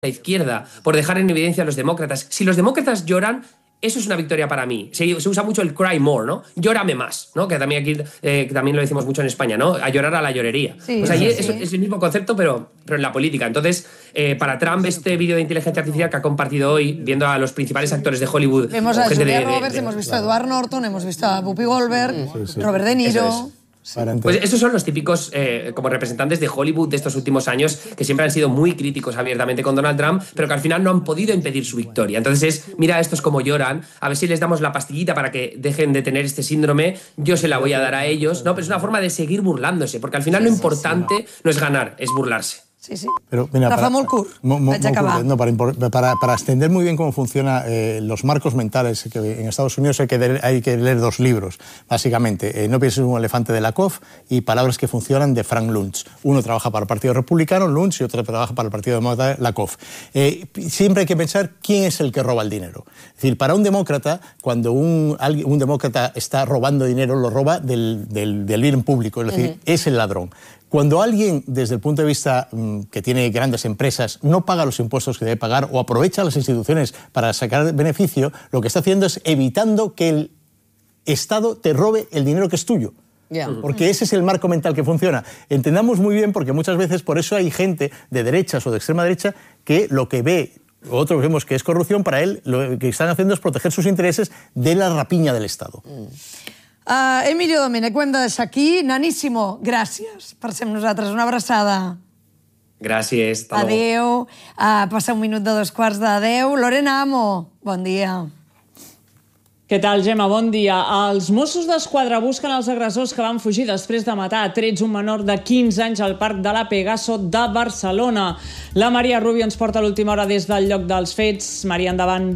la izquierda por dejar en evidencia a los demócratas. Si los demócratas lloran, eso es una victoria para mí. Se usa mucho el cry more, ¿no? Llórame más, ¿no? Que también aquí también lo decimos mucho en España, ¿no? A llorar a la llorería. Sí, pues allí sí. Es el mismo concepto, pero en la política. Entonces, para Trump, este vídeo de inteligencia artificial que ha compartido hoy, viendo a los principales actores de Hollywood... Hemos a Julia Roberts, hemos visto a Edward Norton, hemos visto a Whoopi Goldberg, Robert De Niro... Pues esos son los típicos como representantes de Hollywood de estos últimos años que siempre han sido muy críticos abiertamente con Donald Trump, pero que al final no han podido impedir su victoria. Entonces mira estos como lloran, a ver si les damos la pastillita para que dejen de tener este síndrome, yo se la voy a dar a ellos, ¿no? Pero es una forma de seguir burlándose, porque al final lo importante no es ganar, es burlarse. Sí, sí. Pero, mira, Rafa Molcourt, vaig acabar. No, para extender muy bien cómo funcionan los marcos mentales, que en Estados Unidos hay que leer dos libros, básicamente. No pienses en un elefante de Lakoff y Palabras que funcionan de Frank Luntz. Uno trabaja para el Partido Republicano, Luntz, y otro trabaja para el Partido Demócrata, Lakoff. Siempre hay que pensar quién es el que roba el dinero. Es decir, para un demócrata, cuando un demócrata está robando dinero, lo roba del bien público, es decir, es el ladrón. Cuando alguien, desde el punto de vista que tiene grandes empresas, no paga los impuestos que debe pagar o aprovecha las instituciones para sacar beneficio, lo que está haciendo es evitando que el Estado te robe el dinero que es tuyo. Porque ese es el marco mental que funciona. Entendamos muy bien, porque muchas veces por eso hay gente de derechas o de extrema derecha que lo que ve, otro que vemos que es corrupción, para él lo que están haciendo es proteger sus intereses de la rapiña del Estado. Emilio Domènech, ho hem de deixar aquí. Naníssimo, gràcies per ser amb nosaltres. Una abraçada. Gràcies. Adéu. Passa un minut de 2:15. Lorena Amo, bon dia. Què tal, Gemma? Bon dia. Els Mossos d'Esquadra busquen els agressors que van fugir després de matar a trets un menor de 15 anys al Parc de la Pegaso de Barcelona. La Maria Rubio ens porta l'última hora des del lloc dels fets. Maria, endavant.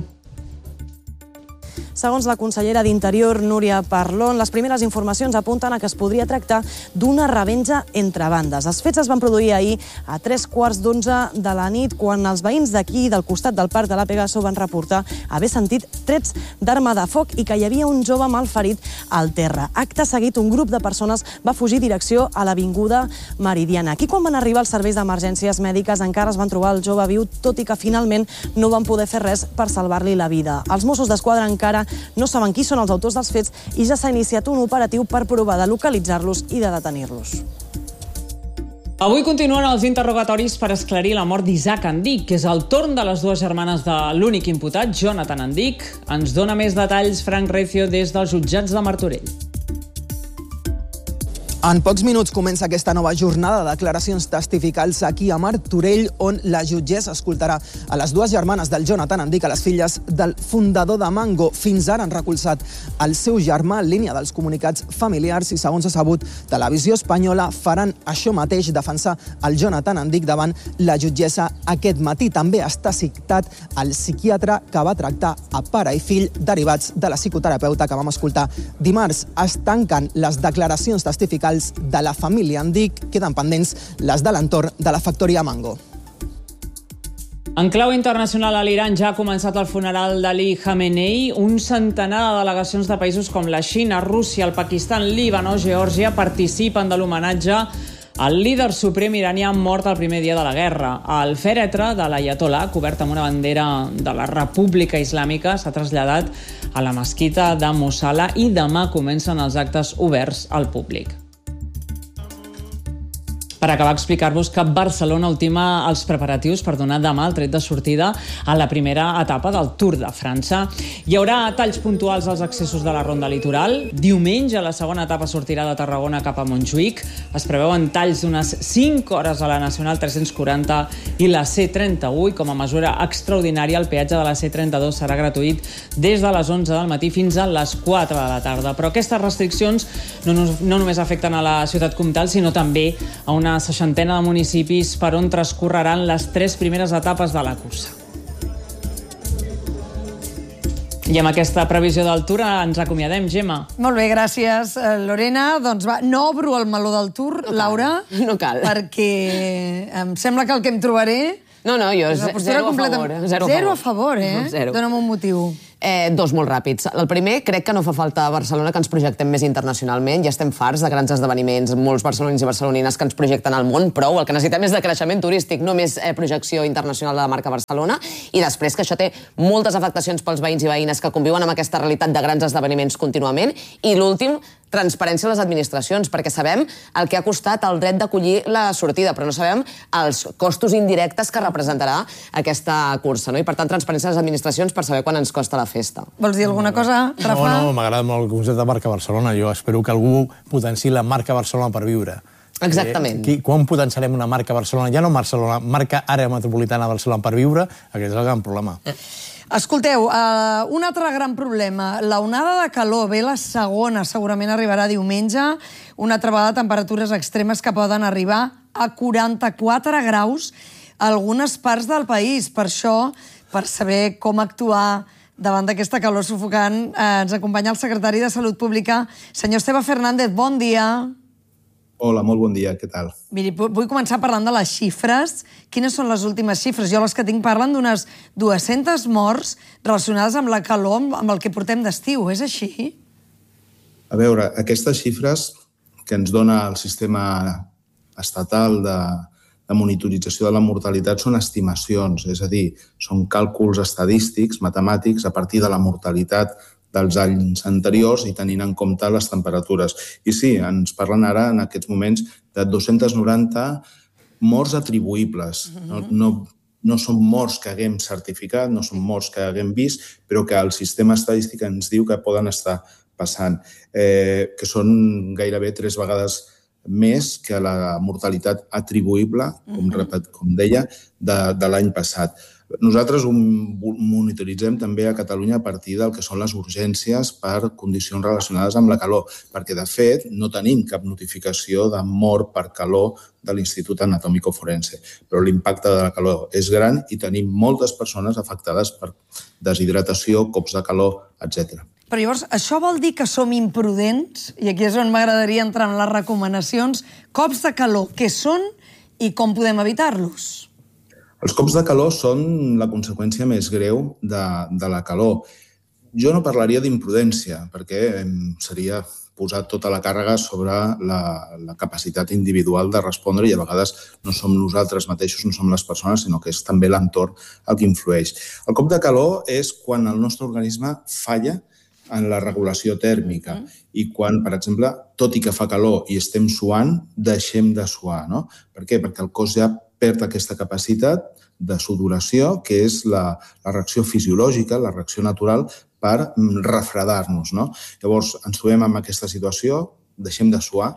Segons la consellera d'Interior, Núria Parlon, les primeres informacions apunten a que es podria tractar d'una revenja entre bandes. Els fets es van produir ahir a 11:15 de la nit, quan els veïns d'aquí, del costat del Parc de la Pegaso, van reportar haver sentit trets d'arma de foc i que hi havia un jove malferit al terra. Acte seguit, un grup de persones va fugir direcció a l'Avinguda Meridiana. Aquí, quan van arribar els serveis d'emergències mèdiques, encara es van trobar el jove viu, tot i que finalment no van poder fer res per salvar-li la vida. Els Mossos d'Esquadra encara no saben qui són els autors dels fets i ja s'ha iniciat un operatiu per provar de localitzar-los i de detenir-los. Avui continuen els interrogatoris per esclarir la mort d'Isaac Andic, que és el torn de les dues germanes de l'únic imputat, Jonathan Andic. Ens dona més detalls Frank Recio des dels jutjats de Martorell. En pocs minuts comença aquesta nova jornada de declaracions testificals aquí a Martorell, on la jutgessa escoltarà a les dues germanes del Jonathan Andic, a les filles del fundador de Mango. Fins ara han recolzat el seu germà en línia dels comunicats familiars i, segons ha sabut Televisió Espanyola, faran això mateix, defensar el Jonathan Andic davant la jutgessa aquest matí. També està citat el psiquiatre que va tractar a pare i fill derivats de la psicoterapeuta que vam escoltar dimarts. Es tanquen les declaracions testificals de la família Andic, queden pendents les de l'entorn de la factoria Mango. En clau internacional, a l'Iran ja ha començat el funeral d'Ali Khamenei. Un centenar de delegacions de països com la Xina, Rússia, el Pakistan, Líban o Geòrgia participen de l'homenatge al líder suprem iranià mort el primer dia de la guerra. El fèretre de l'Aiatolà, cobert amb una bandera de la República Islàmica, s'ha traslladat a la mesquita de Mossala i demà comencen els actes oberts al públic. Per acabar, explicar-vos que Barcelona ultima els preparatius per donar demà el tret de sortida a la primera etapa del Tour de França. Hi haurà talls puntuals als accessos de la Ronda Litoral. Diumenge, la segona etapa sortirà de Tarragona cap a Montjuïc. Es preveuen talls d'unes 5 hores a la Nacional 340 i la C31. I com a mesura extraordinària, el peatge de la C32 serà gratuït des de les 11 del matí fins a les 4 de la tarda. Però aquestes restriccions no només afecten a la ciutat comtal, sinó també a una seixantena de municipis per on transcorreran les 3 primeres etapes de la cursa. I amb aquesta previsió del Tour ens acomiadem, Gemma. Molt bé, gràcies, Lorena. Doncs va, no obro el meló del Tour, Laura. No cal. Perquè em sembla que el que em trobaré... No, jo zero a favor. Zero a favor, eh? Dona'm un motiu. Dos molt ràpids. El primer, crec que no fa falta a Barcelona que ens projectem més internacionalment. Ja estem farts de grans esdeveniments, molts barcelonins i barcelonines que ens projecten al món, prou. El que necessitem és de creixement turístic, no més projecció internacional de la marca Barcelona. I després, que això té moltes afectacions pels veïns i veïnes que conviuen amb aquesta realitat de grans esdeveniments contínuament. I l'últim, transparència a les administracions, perquè sabem el que ha costat el dret d'acollir la sortida, però no sabem els costos indirectes que representarà aquesta cursa, no? I, per tant, transparència a les administracions per saber quan ens costa la festa. Vols dir alguna cosa, Rafa? No, m'agrada molt el concepte de marca Barcelona. Jo espero que algú potenciï la marca Barcelona per viure. Exactament. Quan potenciarem una marca Barcelona? Ja no Barcelona, marca àrea metropolitana Barcelona per viure, aquest és el gran problema. Escolteu, un altre gran problema. La onada de calor ve la segona, segurament arribarà diumenge, una altra vegada temperatures extremes que poden arribar a 44 graus a algunes parts del país. Per això, per saber com actuar davant d'aquesta calor sufocant, ens acompanya el secretari de Salut Pública, senyor Esteve Fernández. Bon dia. Hola, molt bon dia, què tal? Miri, vull començar parlant de les xifres. Quines són les últimes xifres? Jo les que tinc parlen d'unes 200 morts relacionades amb la calor, amb el que portem d'estiu. És així? A veure, aquestes xifres que ens dona el sistema estatal de monitorització de la mortalitat són estimacions, és a dir, són càlculs estadístics, matemàtics, a partir de la mortalitat dels anys anteriors i tenint en compte les temperatures. I sí, ens parlen ara, en aquests moments, de 290 morts atribuïbles. No són morts que haguem certificat, no són morts que haguem vist, però que el sistema estadístic ens diu que poden estar passant, que són gairebé 3 vegades més que la mortalitat atribuïble, com deia, de l'any passat. Nosaltres ho monitoritzem també a Catalunya a partir del que són les urgències per condicions relacionades amb la calor, perquè, de fet, no tenim cap notificació de mort per calor de l'Institut Anatòmico-Forense. Però l'impacte de la calor és gran i tenim moltes persones afectades per deshidratació, cops de calor, etc. Però llavors, això vol dir que som imprudents? I aquí és on m'agradaria entrar en les recomanacions. Cops de calor, què són i com podem evitar-los? Els cops de calor són la conseqüència més greu de la calor. Jo no parlaria d'imprudència, perquè seria posar tota la càrrega sobre la capacitat individual de respondre i a vegades no som nosaltres mateixos, no som les persones, sinó que és també l'entorn el que influeix. El cop de calor és quan el nostre organisme falla en la regulació tèrmica i quan, per exemple, tot i que fa calor i estem suant, deixem de suar, no? Per què? Perquè el cos ja perd aquesta capacitat de sudoració, que és la reacció fisiològica, la reacció natural per refredar-nos, no? Llavors, ens trobem en aquesta situació, deixem de suar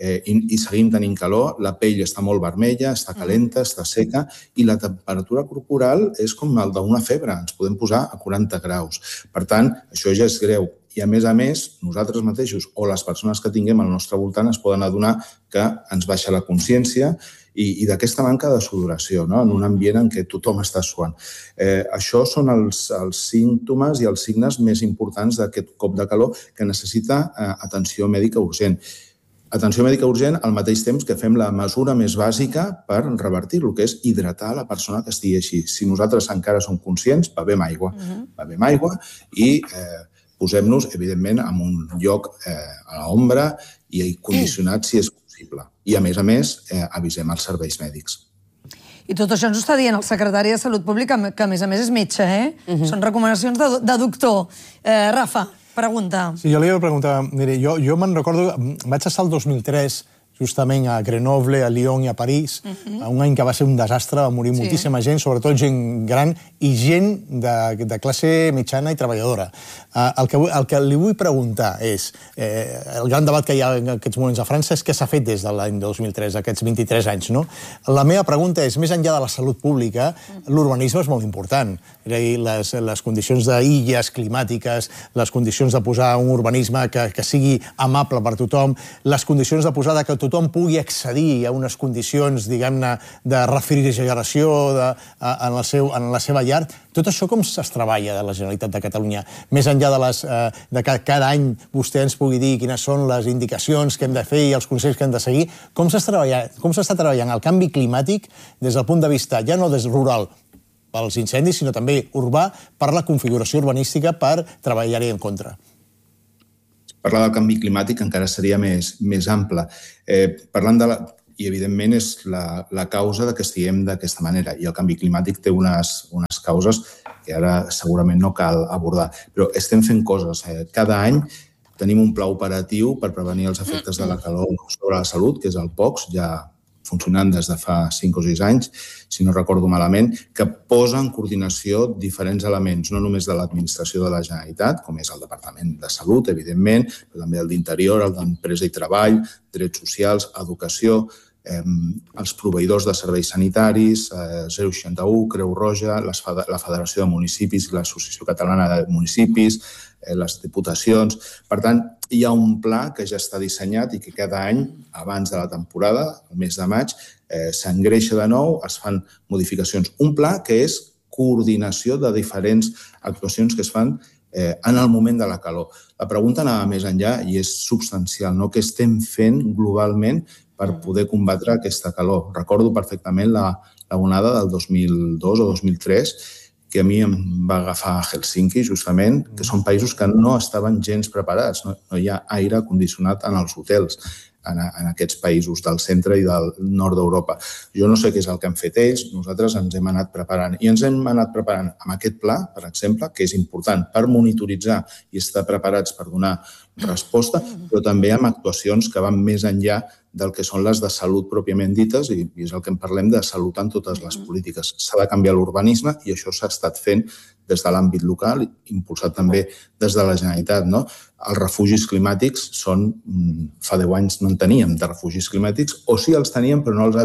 i seguim tenint calor, la pell està molt vermella, està calenta, està seca i la temperatura corporal és com el d'una febre, ens podem posar a 40 graus. Per tant, això ja és greu. I, a més, nosaltres mateixos o les persones que tinguem al nostre voltant es poden adonar que ens baixa la consciència i d'aquesta manca de sudoració, no? En un ambient en què tothom està suant. Això són els símptomes i els signes més importants d'aquest cop de calor que necessita atenció mèdica urgent. Atenció mèdica urgent al mateix temps que fem la mesura més bàsica per revertir-lo, que és hidratar la persona que estigui així. Si nosaltres encara som conscients, bevem aigua. Bevem aigua i posem-nos, evidentment, en un lloc a l'ombra i condicionat si és possible. I, a més, avisem els serveis mèdics. I tot això ens ho està dient el secretari de Salut Pública, que a més és metge, Són recomanacions de doctor. Rafa, pregunta. Sí, jo li he preguntat, mire, jo me'n recordo, vaig estar el 2003 justament a Grenoble, a Lyon i a París, un any que va ser un desastre, va morir moltíssima gent, sobretot gent gran i gent de classe mitjana i treballadora. El que li vull preguntar és, el gran debat que hi ha en aquests moments a França és què s'ha fet des de l'any 2003, aquests 23 anys, no? La meva pregunta és, més enllà de la salut pública, l'urbanisme és molt important. És a dir, les condicions d'illes climàtiques, les condicions de posar un urbanisme que sigui amable per tothom, les condicions de posar que tothom pugui accedir a unes condicions, diguem-ne, de refrigeració en la seva llar. Tot això com es treballa de la Generalitat de Catalunya? Més enllà de que cada any vostè ens pugui dir quines són les indicacions que hem de fer i els consells que hem de seguir, com s'està treballant el canvi climàtic des del punt de vista, ja no des rural, pels incendis, sinó també urbà per la configuració urbanística per treballar-hi en contra. Parlar del canvi climàtic encara seria més ample. Parlant de i evidentment és la causa de que estiguem d'aquesta manera. I el canvi climàtic té unes causes que ara segurament no cal abordar. Però estem fent coses. Cada any tenim un pla operatiu per prevenir els efectes de la calor sobre la salut, que és el POCS, ja funcionant des de fa 5 o 6 anys, si no recordo malament, que posa en coordinació diferents elements, no només de l'administració de la Generalitat, com és el Departament de Salut, evidentment, però també el d'Interior, el d'Empresa i Treball, Drets Socials, Educació, els proveïdors de serveis sanitaris, 061, Creu Roja, la Federació de Municipis i l'Associació Catalana de Municipis, les diputacions. Per tant, hi ha un pla que ja està dissenyat i que cada any, abans de la temporada, el mes de maig, s'engreixa de nou, es fan modificacions. Un pla que és coordinació de diferents actuacions que es fan en el moment de la calor. La pregunta anava més enllà i és substancial, no? Què estem fent globalment per poder combatre aquesta calor? Recordo perfectament la onada del 2002 o 2003, que a mi em va agafar a Helsinki, justament, que són països que no estaven gens preparats. No hi ha aire condicionat en els hotels en aquests països del centre i del nord d'Europa. Jo no sé què és el que han fet ells, nosaltres ens hem anat preparant. I ens hem anat preparant amb aquest pla, per exemple, que és important per monitoritzar i estar preparats per donar resposta, però també amb actuacions que van més enllà del que són les de salut pròpiament dites, i és el que en parlem de salut en totes les polítiques. S'ha de canviar l'urbanisme i això s'ha estat fent des de l'àmbit local, impulsat també des de la Generalitat. No? Els refugis climàtics són... Fa 10 anys no en teníem de refugis climàtics, o sí els teníem però no els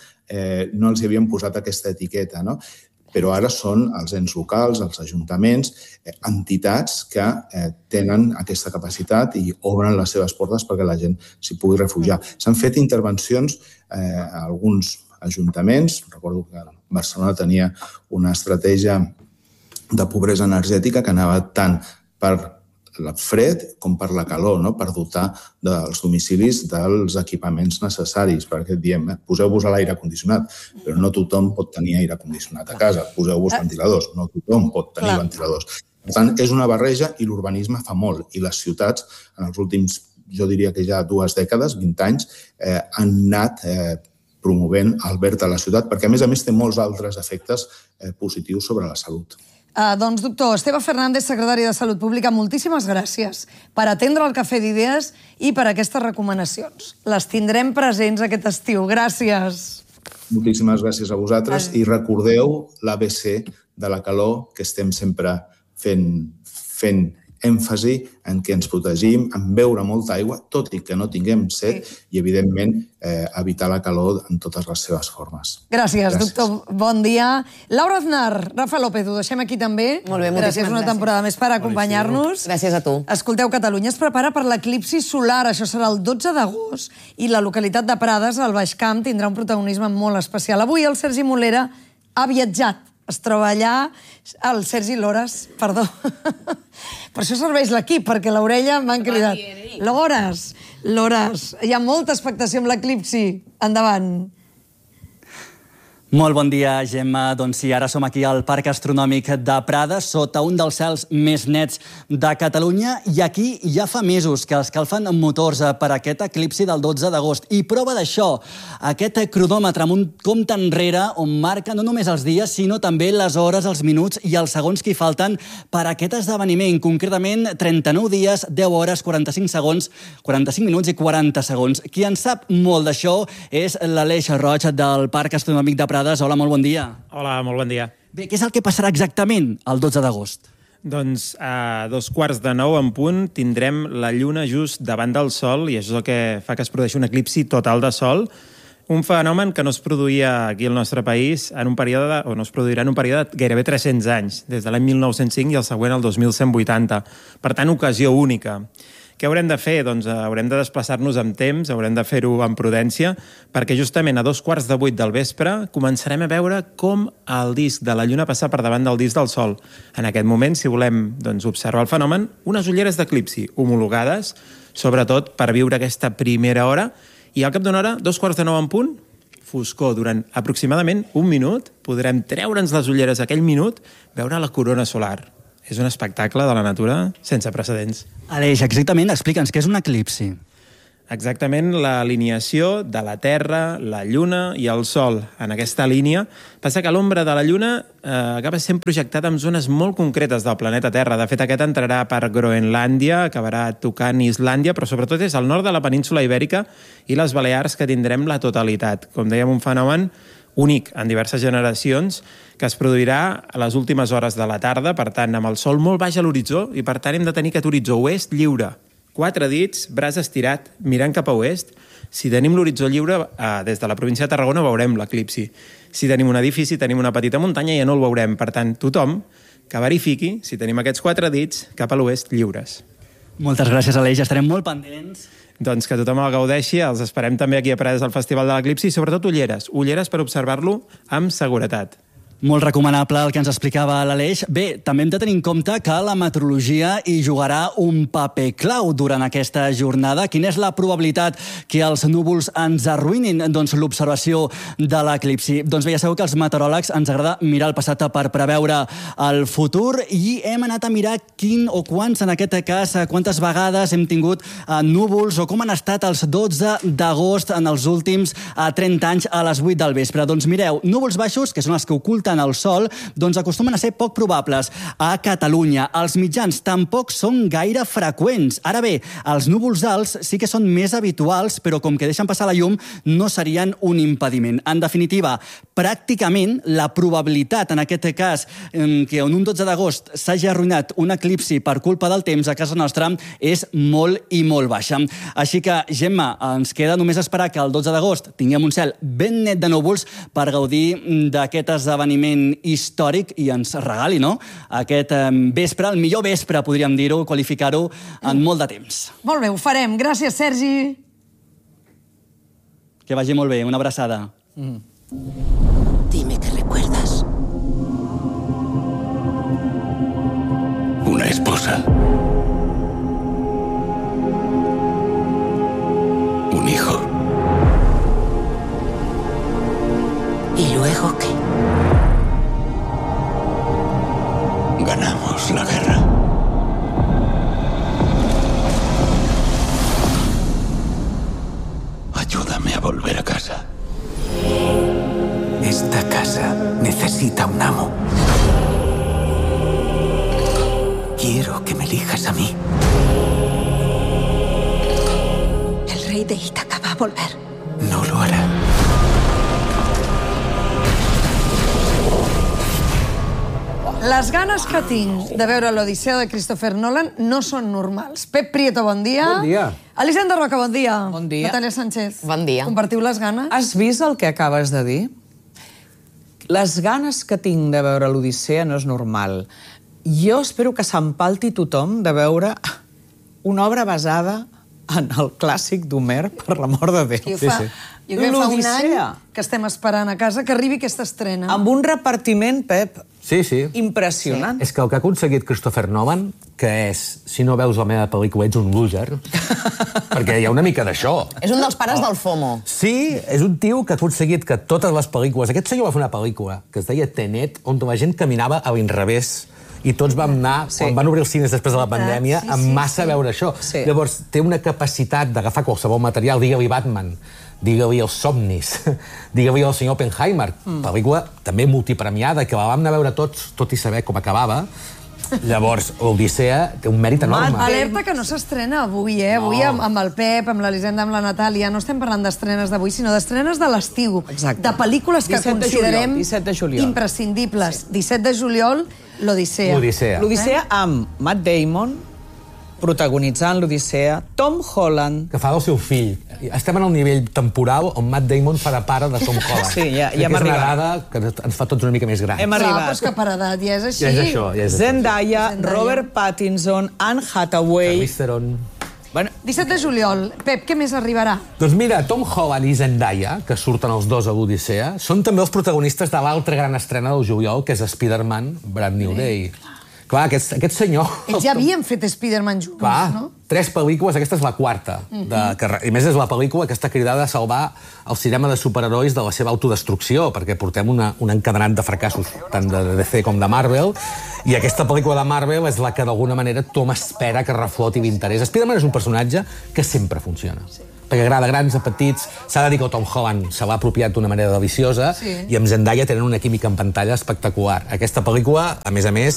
havíem posat aquesta etiqueta. No? Però ara són els ens locals, els ajuntaments, entitats que tenen aquesta capacitat i obren les seves portes perquè la gent s'hi pugui refugiar. S'han fet intervencions a alguns ajuntaments. Recordo que Barcelona tenia una estratègia de pobresa energètica que anava tant per el fred com per la calor, no? Per dotar dels domicilis dels equipaments necessaris, perquè diem, poseu-vos a l'aire condicionat, però no tothom pot tenir aire condicionat a casa, poseu-vos ventiladors, no tothom pot tenir ventiladors. Per tant, és una barreja i l'urbanisme fa molt, i les ciutats en els últims, jo diria que ja 2 dècades, 20 anys, han anat promovent el verd a la ciutat, perquè a més té molts altres efectes positius sobre la salut. Doncs, doctor Esteve Fernández, secretari de Salut Pública, moltíssimes gràcies per atendre el Cafè d'Idees i per aquestes recomanacions. Les tindrem presents aquest estiu. Gràcies. Moltíssimes gràcies a vosaltres i recordeu l'ABC de la calor, que estem sempre fent èmfasi en què ens protegim, en beure molta aigua, tot i que no tinguem set, i, evidentment, evitar la calor en totes les seves formes. Gràcies, doctor. Bon dia. Laura Aznar, Rafa López, ho deixem aquí també. Molt bé, moltíssimes gràcies. Una temporada més per acompanyar-nos. Gràcies a tu. Escolteu, Catalunya es prepara per l'eclipsi solar. Això serà el 12 d'agost i la localitat de Prades, al Baix Camp, tindrà un protagonisme molt especial. Avui el Sergi Molera ha viatjat. Es troba allà... El Sergi Lores, perdó. Per això serveix l'equip, perquè l'orella m'han cridat. Lores, hi ha molta expectació amb l'eclipsi. Endavant. Molt bon dia, Gemma. Doncs sí, ara som aquí al Parc Astronòmic de Prades, sota un dels cels més nets de Catalunya, i aquí ja fa mesos que escalfen motors per aquest eclipsi del 12 d'agost. I prova d'això, aquest cronòmetre amb un compte enrere on marca no només els dies, sinó també les hores, els minuts i els segons que hi falten per a aquest esdeveniment. Concretament, 39 dies, 10 hores, 45 segons, 45 minuts i 40 segons. Qui en sap molt d'això és l'Aleix Roig del Parc Astronòmic de Prades. Hola, molt bon dia. Hola, molt bon dia. Bé, què és el que passarà exactament el 12 d'agost? Doncs a 8:45 en punt tindrem la lluna just davant del Sol i això és el que fa que es produeixi un eclipsi total de Sol, un fenomen que no es produïa aquí al nostre país no es produirà en un període de gairebé 300 anys, des de l'any 1905 i el següent, el 2180. Per tant, ocasió única. Què haurem de fer? Doncs haurem de desplaçar-nos amb temps, haurem de fer-ho amb prudència, perquè justament a 7:15 del vespre començarem a veure com el disc de la Lluna passa per davant del disc del Sol. En aquest moment, si volem observar el fenomen, unes ulleres d'eclipsi homologades, sobretot per viure aquesta primera hora, i al cap d'una hora, 8:45 en punt, foscor durant aproximadament un minut, podrem treure'ns les ulleres aquell minut, veure la corona solar. És un espectacle de la natura sense precedents. Aleix, exactament, explica'ns què és un eclipsi. Exactament l'alineació de la Terra, la Lluna i el Sol. En aquesta línia passa que l'ombra de la Lluna acaba sent projectada en zones molt concretes del planeta Terra. De fet, aquest entrarà per Groenlàndia, acabarà tocant Islàndia, però sobretot és al nord de la península Ibèrica i les Balears que tindrem la totalitat. Com dèiem, un fenomen únic en diverses generacions que es produirà a les últimes hores de la tarda, per tant, amb el Sol molt baix a l'horitzó i, per tant, hem de tenir aquest horitzó oest lliure. 4 dits, braç estirat, mirant cap a oest. Si tenim l'horitzó lliure, des de la província de Tarragona veurem l'eclipsi. Si tenim un edifici, tenim una petita muntanya, ja no el veurem. Per tant, tothom que verifiqui si tenim aquests 4 dits cap a l'oest lliures. Moltes gràcies, Aleix. Estarem molt pendents. Doncs que tothom el gaudeixi. Els esperem també aquí a Prades al Festival de l'Eclipsi i sobretot ulleres. Ulleres per observar-lo amb seguretat. Molt recomanable el que ens explicava l'Aleix. Bé, també hem de tenir en compte que la meteorologia hi jugarà un paper clau durant aquesta jornada. Quina és la probabilitat que els núvols ens arruïnin l'observació de l'eclipsi? Doncs bé, ja sabeu que als meteoròlegs ens agrada mirar el passat per preveure el futur i hem anat a mirar quin o quants, en aquest cas, quantes vegades hem tingut núvols o com han estat els 12 d'agost en els últims 30 anys a les 8 del vespre. Doncs mireu, núvols baixos, que són els que oculten el sol, doncs acostumen a ser poc probables. A Catalunya, els mitjans tampoc són gaire freqüents. Ara bé, els núvols alts sí que són més habituals, però com que deixen passar la llum, no serien un impediment. En definitiva, pràcticament la probabilitat, en aquest cas, que en un 12 d'agost s'hagi arruïnat un eclipsi per culpa del temps a casa nostra és molt i molt baixa. Així que, Gemma, ens queda només esperar que el 12 d'agost tinguem un cel ben net de núvols per gaudir d'aquest esdeveniment històric i ens regali, no?, aquest vespre, el millor vespre, podríem dir-ho, qualificar-ho, en molt de temps. Molt bé, ho farem. Gràcies, Sergi. Que vagi molt bé. Una abraçada. Dime qué recuerdas. Una esposa. Un hijo. ¿Y luego qué? Ganamos la guerra. Ayúdame a volver a casa. Esta casa necesita un amo. Quiero que me elijas a mí. El rey de Ítaca va a volver. No lo hará. Les ganes que tinc de veure l'Odissea de Christopher Nolan no són normals. Pep Prieto, bon dia. Bon dia. Elisenda Roca, bon dia. Bon dia. Natàlia Sánchez. Bon dia. Compartiu les ganes? Has vist el que acabes de dir? Les ganes que tinc de veure l'Odissea no és normal. Jo espero que s'empalti tothom de veure una obra basada en el clàssic d'Homer, per l'amor de Déu. Jo crec que fa un any que estem esperant a casa que arribi aquesta estrena. Amb un repartiment, Pep, sí. impressionant. És que el que ha aconseguit Christopher Nolan, que és, si no veus la meva pel·lícula ets un loser, perquè hi ha una mica d'això. És un dels pares del FOMO. Sí, és un tio que ha aconseguit que totes les pel·lícules... Aquest senyor va fer una pel·lícula que es deia Tenet, on la gent caminava a l'inrevés i tots vam anar, quan van obrir els cines després de la pandèmia, amb massa a veure això. Llavors, té una capacitat d'agafar qualsevol material, digue-li Batman, digue-li Els somnis, digue-li El senyor Oppenheimer, pel·lícula també multipremiada, que la vam anar a veure tots, tot i saber com acabava. Llavors, l'Odissea té un mèrit enorme. Alerta que no s'estrena avui, Avui amb el Pep, amb l'Elisenda, amb la Natàlia. No estem parlant d'estrenes d'avui, sinó d'estrenes de l'estiu. De pel·lícules que considerem imprescindibles. 17 de juliol, l'Odissea. L'Odissea amb Matt Damon, protagonitzant l'Odissea, Tom Holland... Que fa del seu fill. Estem en el nivell temporal on Matt Damon farà pare de Tom Holland. Sí, ja hem arribat. És una dada que ens fa tots una mica més grans. Hem arribat. Però és que per edat ja és així. Ja és això, ja és Zendaya, Robert Pattinson, Anne Hathaway... Charlize Theron... 17 de juliol. Pep, què més arribarà? Doncs mira, Tom Holland i Zendaya, que surten els dos a l'Odissea, són també els protagonistes de l'altra gran estrena del juliol, que és Spider-Man Brand New Day. Clar, aquest senyor... Ells ja havien fet Spider-Man junts, Clar, no? 3 pel·lícules, aquesta és la quarta. I més és la pel·lícula que està cridada a salvar el cinema de superherois de la seva autodestrucció, perquè portem un encadenat de fracassos, tant de DC com de Marvel, i aquesta pel·lícula de Marvel és la que d'alguna manera tothom espera que refloti l'interès. Spider-Man és un personatge que sempre funciona. Perquè agrada grans a petits. S'ha de dir que el Tom Holland se l'ha apropiat d'una manera deliciosa i amb Zendaya tenen una química en pantalla espectacular. Aquesta pel·lícula, a més,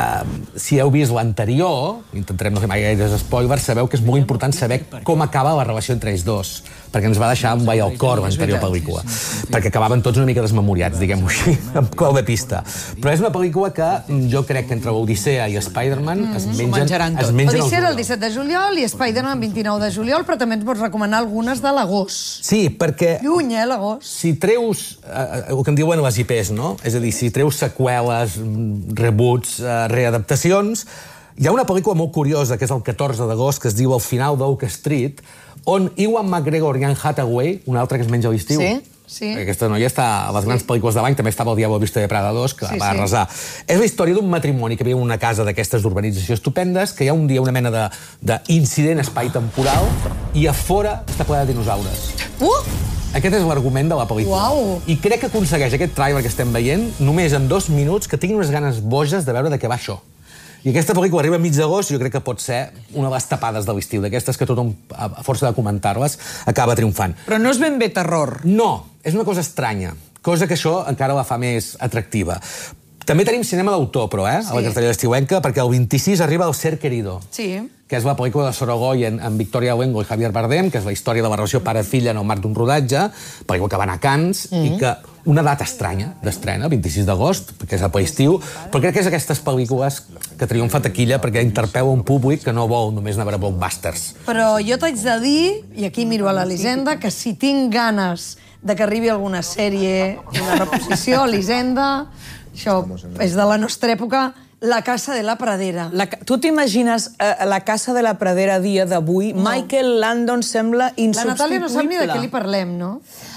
si heu vist l'anterior, intentarem no fer mai gaires spoilers, sabeu que és molt important saber com acaba la relació entre ells dos, perquè ens va deixar un ball al cor l'anterior pel·lícula, perquè acabaven tots una mica desmemoriats, diguem-ho així, amb clau de pista. Però és una pel·lícula que jo crec que entre l'Odissea i Spider-Man es mengen Odissea era el 17 de juliol i Spider-Man el 29 de juliol, però també ens pots recomanar algunes de l'agost. Sí, perquè... Lluny, l'agost. Si treus el que en diuen les IPs, no? És a dir, si treus seqüeles, reboots, readaptacions, hi ha una pel·lícula molt curiosa, que és el 14 d'agost, que es diu El final d'Oak Street, on Ewan McGregor i Anne Hathaway, una altra que es menja a l'estiu. Sí. Aquesta noia està a les grans pel·lícules de l'any, també estava al Diablo Vista de Prada 2, que va arrasar. És la història d'un matrimoni que viu en una casa d'aquestes d'urbanització estupendes, que hi ha un dia una mena d'incident espai-temporal i a fora està plena de dinosaures. Aquest és l'argument de la pel·lícula. I crec que aconsegueix aquest trailer que estem veient només en 2 minuts que tinguin unes ganes boges de veure de què va això. I aquesta pel·lícula arriba a mig d'agost i jo crec que pot ser una de les tapades de l'estiu, d'aquestes que tothom, a força de comentar-les, acaba triomfant. Però no és ben bé terror. No, és una cosa estranya, cosa que això encara la fa més atractiva. També tenim cinema d'autor, però, a la cartellera estiuenca, perquè el 26 arriba El Ser Querido, que és la pel·lícula de Sorogoyen amb Victoria Luengo i Javier Bardem, que és la història de la relació pare-filla en el marc d'un rodatge, pel·lícula que va anar a Cannes, i que una data estranya d'estrena, 26 d'agost, perquè és a ple estiu, però crec que és aquestes pel·lícules que triomfa taquilla perquè interpel·la un públic que no vol només anar a veure blockbusters. Però jo t'haig de dir, i aquí miro a l'Elisenda, que si tinc ganes de que arribi alguna sèrie, una reposició, Elisenda, això és de la nostra època, La Casa de la Pradera. Tu t'imagines La Casa de la Pradera a dia d'avui? Michael Landon sembla insubstituïble. La Natàlia no sap ni de què li parlem, no?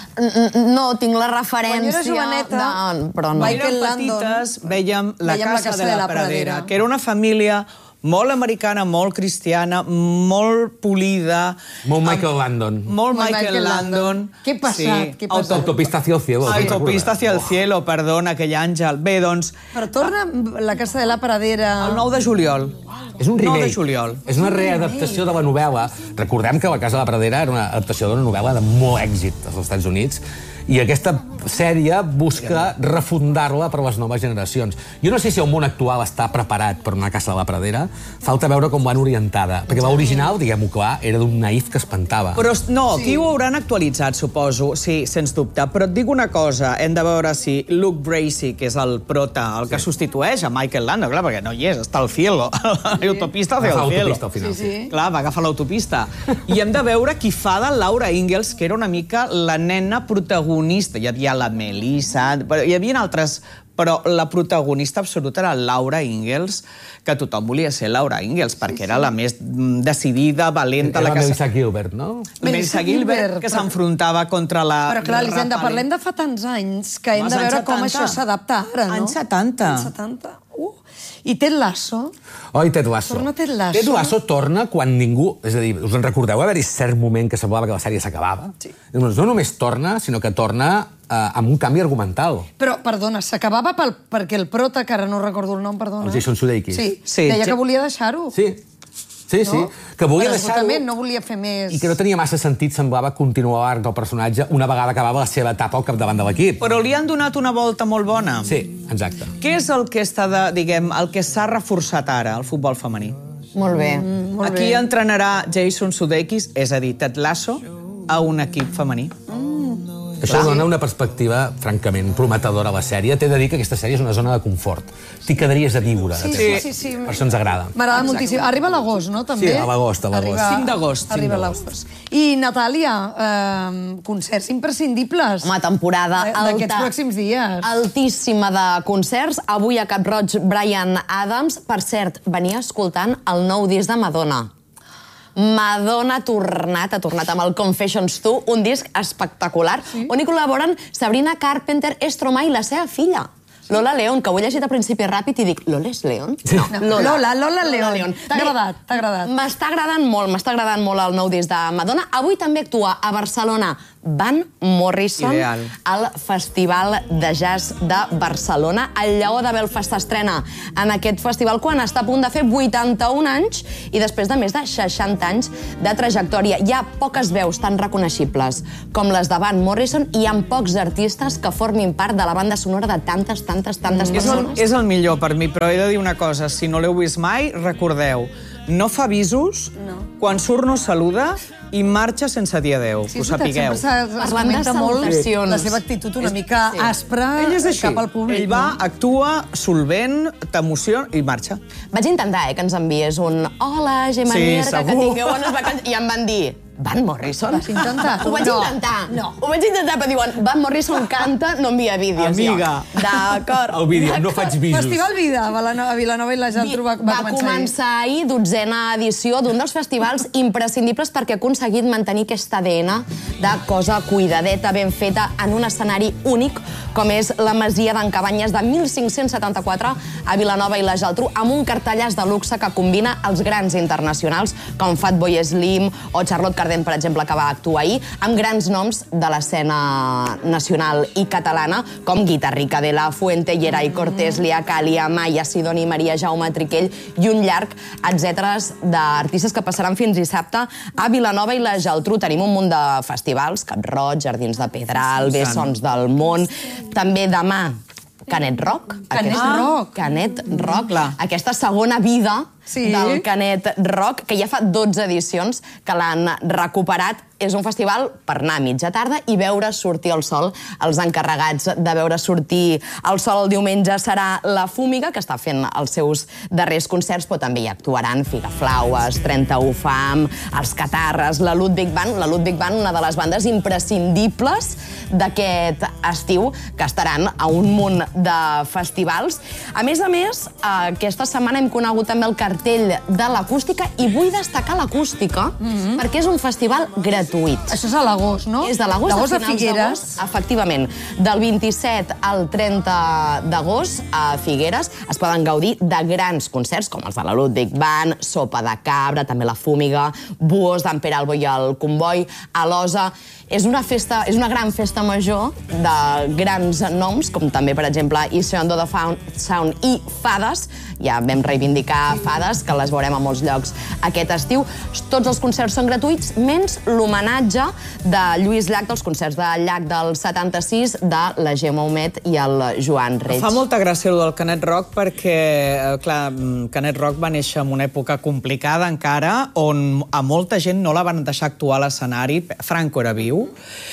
No, tinc la referència... Quan jo era joveneta, però no. Michael Landon... petites, veiem La Casa de la Pradera, que era una família molt americana, molt cristiana, molt polida... Molt Michael Landon. Molt Michael Landon. Què ha passat? Autopista hacia el cielo. Autopista hacia el cielo, perdona, aquell àngel. Bé, doncs... Però torna La Casa de la Pradera... El 9 de juliol. És un remake. 9 de juliol. És una readaptació de la novel·la. Recordem que La Casa de la Pradera era una adaptació d'una novel·la de molt èxit als Estats Units i aquesta sèrie busca refundar-la per a les noves generacions. Jo no sé si el món actual està preparat per una Casa de la Pradera, falta veure com van orientada, perquè l'original, diguem-ho clar, era d'un naïf que espantava. Però no, aquí ho hauran actualitzat, suposo, sí, sens dubte, però et dic una cosa, hem de veure si Luke Bracey, que és el prota, el que substitueix a Michael Landon, clar, perquè no hi és, està al cielo, l'autopista hacia el cielo. Al final. Clar, va agafar l'autopista. I hem de veure qui fa de Laura Ingalls, que era una mica la nena protagonista. Hi havia la Melissa, hi havia altres, però la protagonista absoluta era Laura Ingalls, que tothom volia ser Laura Ingalls, perquè era la més decidida, valenta... Era Melissa Gilbert, no? Melissa Gilbert, que s'enfrontava contra la... Però clar, Elisenda, parlem de fa tants anys que hem de veure com això s'adapta ara, no? Anys 70. Anys 70. I Ted Lasso? Oi, Ted Lasso. Torna Ted Lasso. Ted Lasso torna quan ningú... És a dir, us en recordeu haver-hi cert moment que semblava que la sèrie s'acabava? Sí. No només torna, sinó que torna amb un canvi argumental. Però, perdona, s'acabava perquè el prota, que ara no recordo el nom, perdona. El Jason Sudeikis. Sí, deia que volia deixar-ho. Sí. Sí, sí, que volia deixar-ho... no volia fer més... I que no tenia massa sentit, semblava continuar l'arc del personatge una vegada acabava la seva etapa al capdavant de l'equip. Però li han donat una volta molt bona. Sí, exacte. Què és el que està el que s'ha reforçat ara, el futbol femení? Molt bé. Aquí entrenarà Jason Sudeikis, és a dir, Ted Lasso, a un equip femení. Això dona una perspectiva, francament, prometedora a la sèrie. T'he de dir que aquesta sèrie és una zona de confort. T'hi quedaries a viure. Sí. Per això ens agrada. M'agrada moltíssim. Arriba a l'agost, no? També? Sí, a l'agost. 5 d'agost. Arriba a l'agost. I, Natàlia, concerts imprescindibles. Home, temporada alta. D'aquests pròxims dies. Altíssima de concerts. Avui a Cap Roig, Bryan Adams. Per cert, venia escoltant el nou disc de Madonna. Madonna ha tornat amb el Confessions 2, un disc espectacular, on hi col·laboren Sabrina Carpenter, Stromae i la seva filla. Lola León, que ho he llegit a principi ràpid i dic, Lola és León? No. Lola León. T'ha agradat? M'està agradant molt el nou disc de Madonna. Avui també actua a Barcelona Van Morrison al Festival de Jazz de Barcelona. El Lleó de Belfast s'estrena en aquest festival quan està a punt de fer 81 anys i després de més de 60 anys de trajectòria. Hi ha poques veus tan reconeixibles com les de Van Morrison i hi ha pocs artistes que formin part de la banda sonora de tantes persones. És el millor per mi, però he de dir una cosa. Si no l'heu vist mai, recordeu, no fa avisos, quan surt no saluda i marxa sense dir adéu, que ho sapigueu. Sempre es comenta molt la seva actitud una mica aspra cap al públic. Ell va, actua, solvent, t'emociona i marxa. Vaig intentar que ens enviés un hola, Gemma Mierda, que tingueu bones vacances, i em van dir Van Morrison? Vas intentar? Ho vaig intentar. Ho vaig intentar, però diuen Van Morrison canta, no envia vídeos. Amiga. D'acord. El vídeo, no faig visos. Festival Vida, a Vilanova i la Geltrú va començar ahir, 12a edició d'un dels festivals imprescindibles perquè ha aconseguit mantenir aquesta ADN de cosa cuidadeta, ben feta, en un escenari únic, com és la Masia d'en Cabanyes de 1574 a Vilanova i la Geltrú, amb un cartellàs de luxe que combina els grans internacionals, com Fatboy Slim o Charlotte Cardin, per exemple, que va actuar ahir, amb grans noms de l'escena nacional i catalana, com Guitarrica de la Fuente, Geray Cortés, Lia Càlia, Maya Sidoni, Maria Jaume Triquell i un llarg, etcètera, d'artistes que passaran fins dissabte a Vilanova i la Geltrú. Tenim un munt de festivals, Cap Roig, Jardins de Pedral, Bessons del Món. També demà, Canet Rock. Canet Rock. Aquesta segona vida del Canet Rock, que ja fa 12 edicions que l'han recuperat. És un festival per anar a mitja tarda i veure sortir el sol. Els encarregats de veure sortir el sol el diumenge serà la Fúmiga, que està fent els seus darrers concerts, però també hi actuaran Figaflaues, 31 Fam, els Catarres, la Ludwig Band. La Ludwig Band, una de les bandes imprescindibles d'aquest estiu, que estaran a un munt de festivals. A més, aquesta setmana hem conegut també el cartell de l'acústica i vull destacar l'acústica perquè és un festival gratuït. Això és a l'agost, no? És de l'agost, a Figueres. Efectivament. Del 27 al 30 d'agost a Figueres es poden gaudir de grans concerts, com els de la Ludwig Band, Sopa de Cabra, també la Fúmiga, Buos d'en Peralbo i el Comboi, Alosa. És una gran festa major de grans noms, com també, per exemple, Iseondo de Sound i Fades. Ja vam reivindicar Fades, que les veurem a molts llocs aquest estiu. Tots els concerts són gratuïts, menys l'homenatge de Lluís Llach, dels concerts de Llach del 76, de la Gemma Humet i el Joan Reig. Fa molta gràcia el del Canet Rock perquè, clar, Canet Rock va néixer en una època complicada encara, on a molta gent no la van deixar actuar a l'escenari. Franco era viu.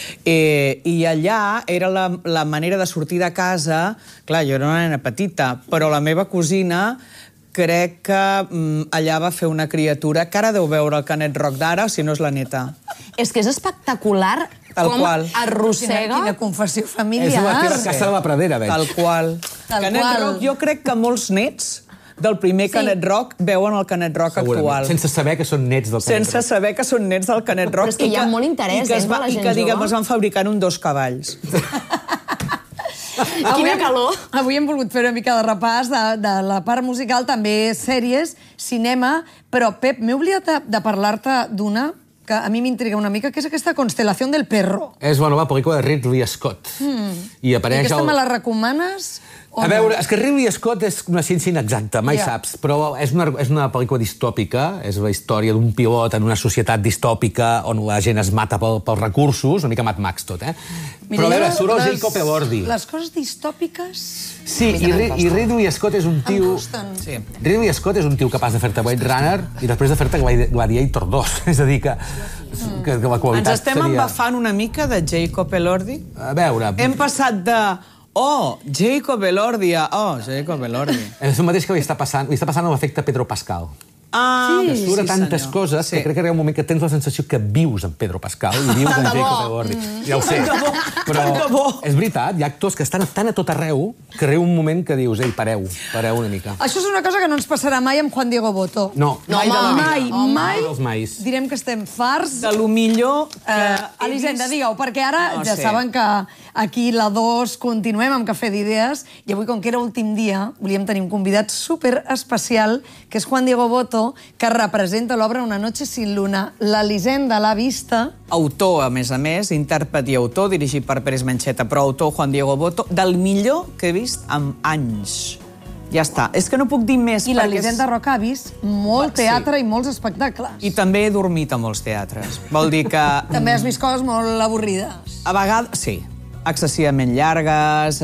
I allà era la manera de sortir de casa. Clar, jo era una nena petita, però la meva cosina crec que allà va fer una criatura que ara deu veure el Canet Rock d'ara, si no és la neta. És que és espectacular com arrossega... Quina confessió familiar. És la teva casa de la Pradera, veig. Tal qual. Canet Rock, jo crec que molts nets del primer Canet Rock veuen el Canet Rock actual. Sense saber que són nets del Canet Rock. Sense saber que són nets del Canet Rock. Però és que hi ha molt interès, de la gent jove. I que, diguem, es van fabricant un 2 cavalls. Quina calor! Avui hem volgut fer una mica de repàs de la part musical, també sèries, cinema, però, Pep, m'he oblidat de parlar-te d'una que a mi m'intriga una mica, que és aquesta Constelació del Perro. És una nova pel·lícula de Ridley Scott. I aquesta me la recomanes? A veure, és que Ridley Scott és una ciència inexacta, mai saps, però és una pel·lícula distòpica, és la història d'un pilot en una societat distòpica on la gent es mata pels recursos, una mica Mad Max tot, Però a veure, surt el Jacob Elordi. Les coses distòpiques... Sí, i Ridley Scott és un tio... Ridley Scott és un tio capaç de fer-te Blade Runner i després de fer-te Gladiator 2. És a dir, que la qualitat seria... Ens estem embafant una mica de Jacob Elordi? A veure... Hem passat de... Oh, Jacob Elordi a... Oh, Jacob Elordi. És el mateix que li està passant amb l'efecte Pedro Pascal. que surt tantes coses que crec que arriba un moment que tens la sensació que vius en Pedro Pascal i vius en Jacob Elordi. Ja ho sé, però és veritat, hi ha actors que estan tan a tot arreu que arriba un moment que dius, ei, pareu una mica. Això és una cosa que no ens passarà mai amb Juan Diego Botto. No, mai direm que estem farts. De lo millor Elisenda, digue-ho, perquè ara ja saben que aquí la 2 continuem amb Cafè d'Idees i avui, com que era últim dia, volíem tenir un convidat super especial, que és Juan Diego Botto, que representa l'obra Una noche sin luna. L'Elisenda l'ha vista. Autor, a més, intèrpret i autor, dirigit per Pérez Mencheta, però autor Juan Diego Botto, del millor que he vist en anys. Ja està. És que no puc dir més. I l'Elisenda Roca ha vist molt teatre i molts espectacles. I també he dormit a molts teatres. Vol dir que... També has vist coses molt avorrides. A vegades, sí. Excessivament llargues.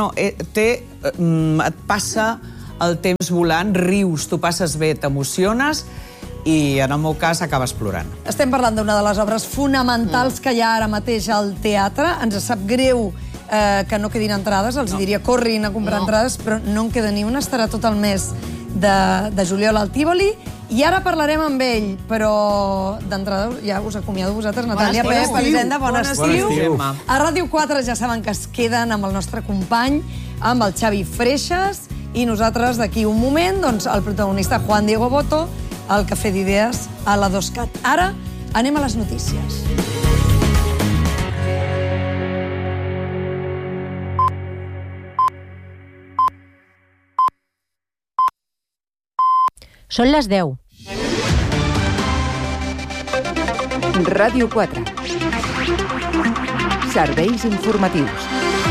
Et passa el temps volant, rius, tu passes bé, t'emociones i en el meu cas acabes plorant. Estem parlant d'una de les obres fonamentals que hi ha ara mateix al teatre. Ens sap greu que no quedin entrades, els diria corrin a comprar entrades, però no en queda ni una, estarà tot el mes de juliol al Tívoli, i ara parlarem amb ell, però d'entrada ja us acomiado vosaltres, Natàlia, Pep, Elisenda, bon estiu. A Ràdio 4 ja saben que es queden amb el nostre company, amb el Xavi Freixas, i nosaltres d'aquí un moment, doncs el protagonista Juan Diego Botto, al Cafè d'Idees a la 2CAT. Ara anem a les notícies. Són les 10. Ràdio 4. Serveis informatius.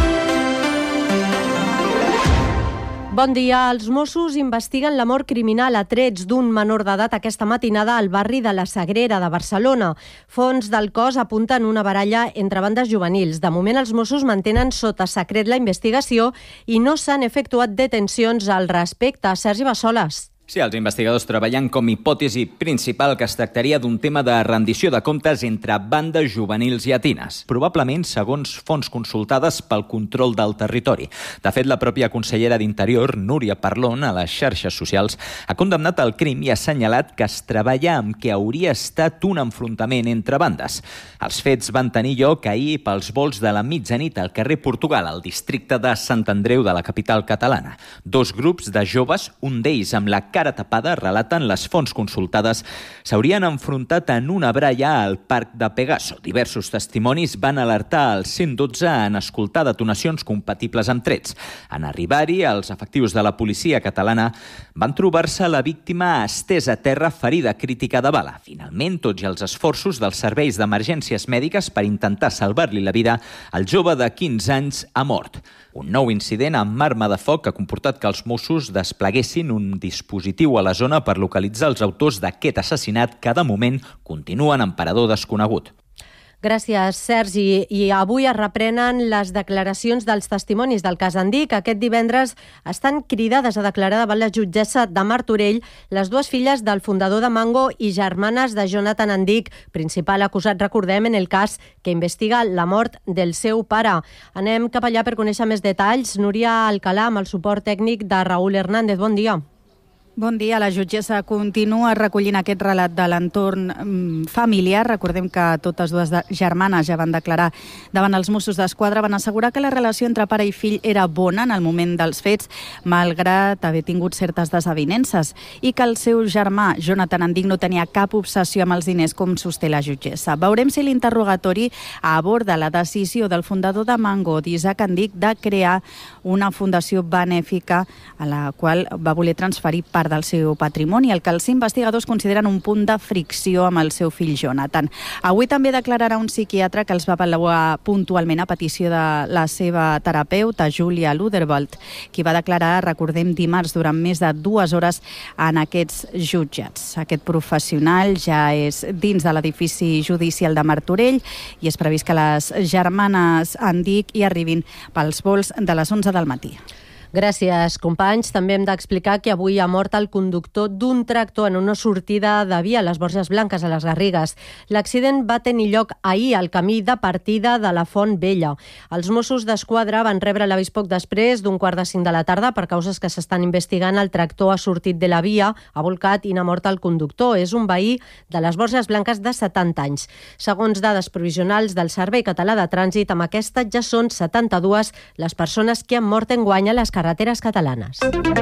Bon dia. Els Mossos investiguen la mort criminal a trets d'un menor d'edat aquesta matinada al barri de la Sagrera de Barcelona. Fonts del cos apunten una baralla entre bandes juvenils. De moment, els Mossos mantenen sota secret la investigació i no s'han efectuat detencions al respecte. Sergi Bassoles. Sí, els investigadors treballen com hipòtesi principal que es tractaria d'un tema de rendició de comptes entre bandes juvenils llatines, probablement segons fonts consultades pel control del territori. De fet, la pròpia consellera d'Interior, Núria Parlon, a les xarxes socials, ha condemnat el crim i ha assenyalat que es treballa amb que hauria estat un enfrontament entre bandes. Els fets van tenir lloc ahir pels volts de la mitjanit al carrer Portugal, al districte de Sant Andreu de la capital catalana. Dos grups de joves, un d'ells amb la cara tapada, relaten les fonts consultades, s'haurien enfrontat en una baralla al Parc de Pegaso. Diversos testimonis van alertar al 112 en escoltar detonacions compatibles amb trets. En arribar-hi, els efectius de la policia catalana van trobar-se la víctima estesa a terra, ferida crítica de bala. Finalment, tots i els esforços dels serveis d'emergències mèdiques per intentar salvar-li la vida, el jove de 15 anys ha mort. Un nou incident amb arma de foc que ha comportat que els Mossos despleguessin un dispositiu a la zona per localitzar els autors d'aquest assassinat que, de moment, continuen en parador desconegut. Gràcies, Sergi. I avui es reprenen les declaracions dels testimonis del cas Andic. Aquest divendres estan cridades a declarar davant la jutgessa de Martorell les dues filles del fundador de Mango i germanes de Jonathan Andic, principal acusat, recordem, en el cas que investiga la mort del seu pare. Anem cap allà per conèixer més detalls. Núria Alcalà, amb el suport tècnic de Raúl Hernández. Bon dia. Bon dia. La jutgessa continua recollint aquest relat de l'entorn familiar. Recordem que totes dues germanes ja van declarar davant els Mossos d'Esquadra, van assegurar que la relació entre pare i fill era bona en el moment dels fets, malgrat haver tingut certes desavinences, i que el seu germà, Jonathan Andic, no tenia cap obsessió amb els diners, com sosté la jutgessa. Veurem si l'interrogatori aborda la decisió del fundador de Mango, d'Isaac Andic, de crear una fundació benèfica a la qual va voler transferir part del seu patrimoni, el que els investigadors consideren un punt de fricció amb el seu fill Jonathan. Avui també declararà un psiquiatre que els va avaluar puntualment a petició de la seva terapeuta, Julia Ludervold, qui va declarar, recordem, dimarts durant més de 2 hores en aquests jutjats. Aquest professional ja és dins de l'edifici judicial de Martorell i és previst que les germanes Andic hi arribin pels vols de les 11 del matí. Gràcies, companys. També hem d'explicar que avui ha mort el conductor d'un tractor en una sortida de via a les Borges Blanques, a les Garrigues. L'accident va tenir lloc ahir al camí de partida de la Font Vella. Els Mossos d'Esquadra van rebre l'avís poc després d'un 4:45 de la tarda per causes que s'estan investigant. El tractor ha sortit de la via, ha volcat i n'ha mort el conductor. És un veí de les Borges Blanques de 70 anys. Segons dades provisionals del Servei Català de Trànsit, amb aquesta ja són 72 les persones que han mort enguany a les carreteres catalanes.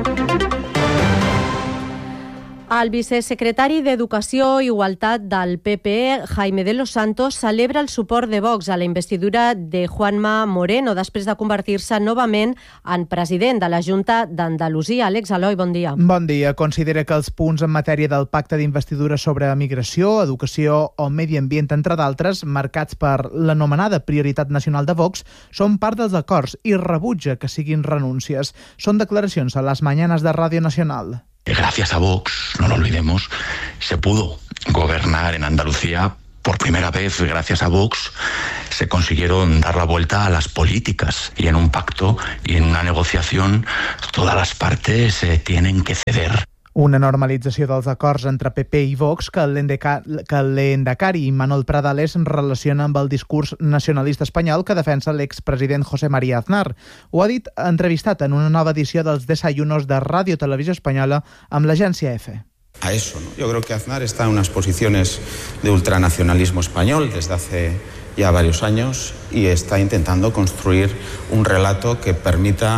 El vicesecretari d'Educació i Igualtat del PP, Jaime de los Santos, celebra el suport de Vox a la investidura de Juanma Moreno després de convertir-se novament en president de la Junta d'Andalusia. Àlex Aloi, bon dia. Bon dia. Considera que els punts en matèria del pacte d'investidura sobre migració, educació o medi ambient, entre d'altres, marcats per l'anomenada prioritat nacional de Vox, són part dels acords i rebutja que siguin renúncies. Són declaracions a les mañanes de Radio Nacional. Gracias a Vox, no lo olvidemos, se pudo gobernar en Andalucía. Por primera vez, gracias a Vox, se consiguieron dar la vuelta a las políticas y en un pacto y en una negociación todas las partes tienen que ceder. Una normalització dels acords entre PP i Vox que l'Endacari i Manuel Pradales relaciona amb el discurs nacionalista espanyol que defensa l'expresident José María Aznar. Ho ha dit entrevistat en una nova edició dels Desayunos de Ràdio Televisió Espanyola amb l'agència EFE. A eso, ¿no? Yo creo que Aznar está en unas posiciones de ultranacionalismo español desde hace ya varios años y está intentando construir un relato que permita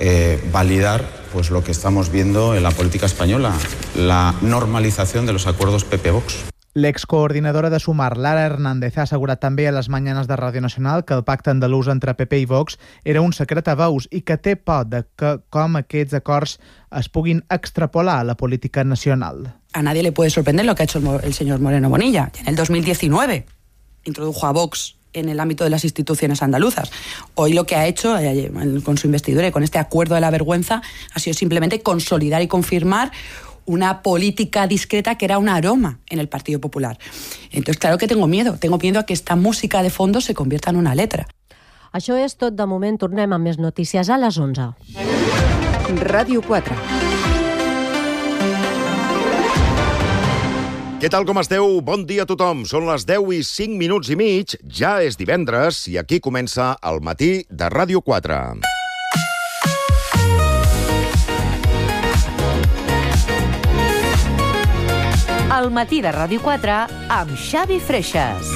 validar pues lo que estamos viendo en la política española, la normalización de los acuerdos PP-Vox. L'excoordinadora de Sumar, Lara Hernández, ha assegurat també a les mañanes de Ràdio Nacional que el pacte andalús entre PP i Vox era un secret a veus i que té por de que com aquests acords es puguin extrapolar a la política nacional. A nadie le puede sorprender lo que ha hecho el señor Moreno Bonilla. En el 2019 introdujo a Vox en el ámbito de las instituciones andaluzas. Hoy lo que ha hecho con su investidura y con este acuerdo de la vergüenza ha sido simplemente consolidar y confirmar una política discreta que era un aroma en el Partido Popular. Entonces, claro que tengo miedo a que esta música de fondo se convierta en una letra. Això és tot de moment. Tornem amb més notícies a les 11. Ràdio 4. Què tal, com esteu? Bon dia a tothom. Són les 10:05 ja és divendres i aquí comença el matí de Ràdio 4. El matí de Ràdio 4 amb Xavi Freixas.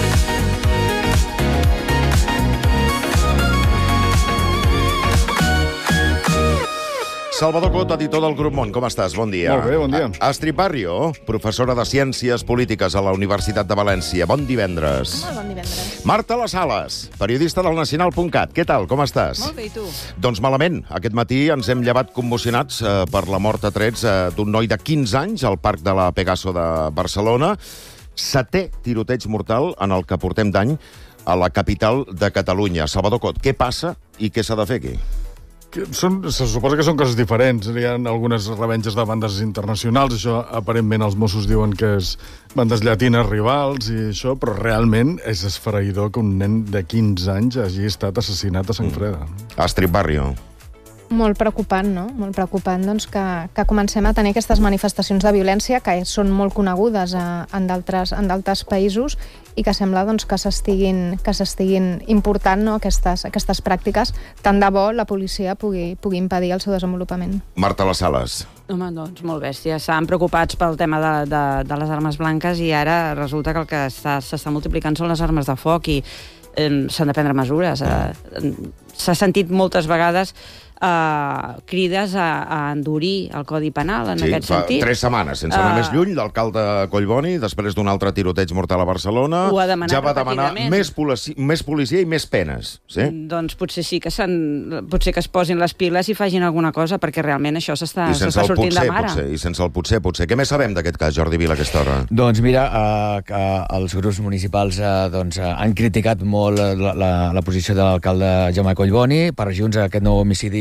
Salvador Cot, editor del Grup Món, com estàs? Bon dia. Molt bé, bon dia. Astrid Barrio, professora de Ciències Polítiques a la Universitat de València. Bon divendres. Molt bon divendres. Marta Las Sales, periodista del Nacional.cat. Què tal, com estàs? Molt bé, i tu? Doncs malament. Aquest matí ens hem llevat commocionats per la mort a trets d'un noi de 15 anys al Parc de la Pegaso de Barcelona. 7è tiroteig mortal en el que portem d'any a la capital de Catalunya. Salvador Cot, què passa i què s'ha de fer aquí? Se suposa que són coses diferents. Hi ha algunes revenges de bandes internacionals. Això, aparentment, els Mossos diuen que és bandes llatines rivals i això, però realment és esfereïdor que un nen de 15 anys hagi estat assassinat a Sant Freda. Astrid Barrio. Molt preocupant, no? Molt preocupant doncs, que comencem a tenir aquestes manifestacions de violència que són molt conegudes en d'altres països i que sembla doncs, que s'estiguin important, no? aquestes pràctiques. Tant de bo la policia pugui impedir el seu desenvolupament. Marta Las Sales. Home, doncs molt bèstia. Estaven preocupats pel tema de les armes blanques i ara resulta que el que s'està multiplicant són les armes de foc i s'han de prendre mesures. S'ha sentit moltes vegades crides a endurir el Codi Penal en aquest sentit. 3 setmanes, sense anar més lluny, l'alcalde Collboni, després d'un altre tiroteig mortal a Barcelona, ja va demanar més policia i més penes. Sí? Doncs potser sí que potser que es posin les piles i facin alguna cosa, perquè realment això s'està sortint de mare. I sense el potser. Què més sabem d'aquest cas, Jordi Vila, a aquesta hora? Doncs mira, que els grups municipals han criticat molt la posició de l'alcalde Jaume Collboni. Per Junts, aquest nou homicidi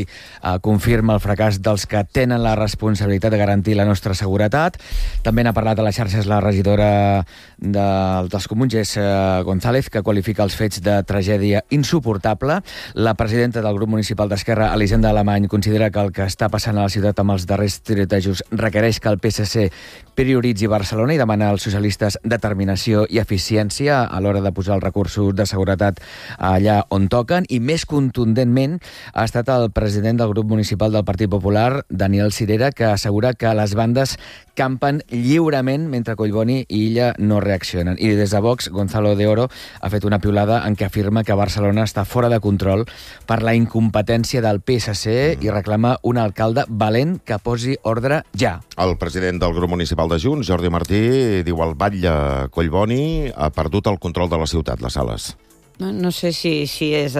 confirma el fracàs dels que tenen la responsabilitat de garantir la nostra seguretat. També n'ha parlat a les xarxes la regidora dels Comuns, Jess González, que qualifica els fets de tragèdia insuportable. La presidenta del grup municipal d'Esquerra, Elisenda Alemany, considera que el que està passant a la ciutat amb els darrers tirotejos requereix que el PSC prioritzi Barcelona i demana als socialistes determinació i eficiència a l'hora de posar els recursos de seguretat allà on toquen. I més contundentment ha estat el president del grup municipal del Partit Popular, Daniel Sirera, que assegura que les bandes campen lliurement mentre Collboni i Illa no reaccionen. I des de Vox, Gonzalo de Oro ha fet una piulada en què afirma que Barcelona està fora de control per la incompetència del PSC i reclama un alcalde valent que posi ordre ja. El president del grup municipal de Junts, Jordi Martí, diu el batlle Collboni ha perdut el control de la ciutat, les Sales. No sé si és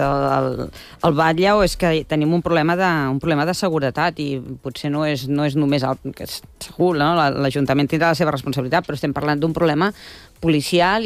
el batlle o és que tenim un problema de seguretat i potser no és només que segur, no? L'Ajuntament tindrà la seva responsabilitat, però estem parlant d'un problema policial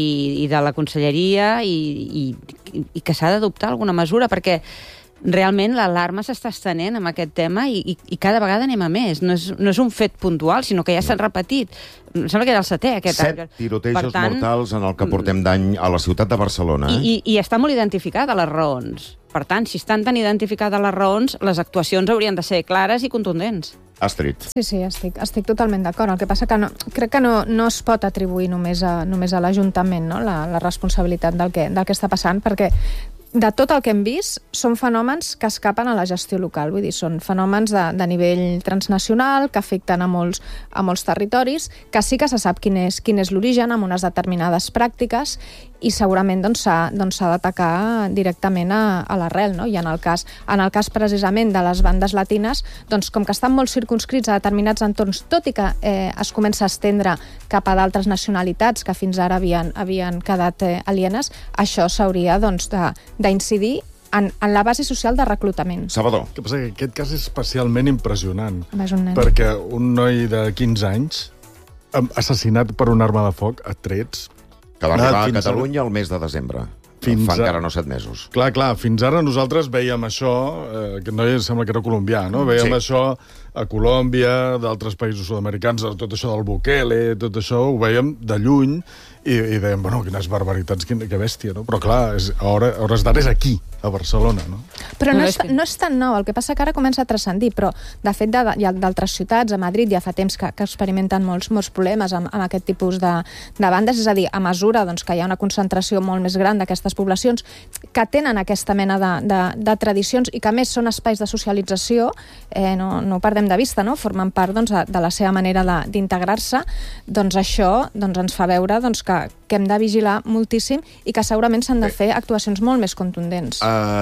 i de la conselleria i que s'ha d'adoptar alguna mesura perquè realment l'alarma s'està estenent amb aquest tema i cada vegada anem a més. No és un fet puntual, sinó que ja s'han repetit. Em sembla que era el 7è, aquest any. 7 tirotejos mortals en el que portem d'any a la ciutat de Barcelona. I està molt identificada les raons. Per tant, si estan tan identificades les raons, les actuacions haurien de ser clares i contundents. Astrid. Sí, estic totalment d'acord. El que passa que crec que no es pot atribuir només a l'Ajuntament, no? La responsabilitat del que està passant, perquè de tot el que hem vist, són fenòmens que escapen a la gestió local. Vull dir, són fenòmens de nivell transnacional, que afecten a molts territoris, que sí que se sap quin és l'origen, amb unes determinades pràctiques, i segurament s'ha d'atacar directament a l'arrel, no? I en el cas precisament de les bandes latines, com que estan molt circumscrits a determinats entorns, tot i que es comença a estendre cap a d'altres nacionalitats que fins ara havien quedat alienes, això s'hauria d'incidir en la base social de reclutament. Salvador. El que passa que aquest cas és especialment impressionant, és un nen. perquè un noi de 15 anys assassinat per una arma de foc a trets, que va arribar a Catalunya el mes de desembre. Fa encara no 7 mesos. Clar, fins ara nosaltres veiem això, aquest noi sembla que era colombià, no? Veiem això a Colòmbia, d'altres països sud-americans, tot això del Bukele, tot això ho veiem de lluny i dèiem, bueno, quines barbaritats, que bèstia, no? Però clar, a hores d'ara és aquí, a Barcelona, no? Però no és tan nou, el que passa que ara comença a transcendir, però de fet hi ha d'altres ciutats, a Madrid ja fa temps que experimenten molts problemes amb aquest tipus de bandes, és a dir, a mesura que hi ha una concentració molt més gran d'aquestes poblacions que tenen aquesta mena de tradicions i que a més són espais de socialització, no ho perdem de vista, no? Formen part de la seva manera d'integrar-se, doncs això ens fa veure que hem de vigilar moltíssim i que segurament s'han de fer actuacions molt més contundents.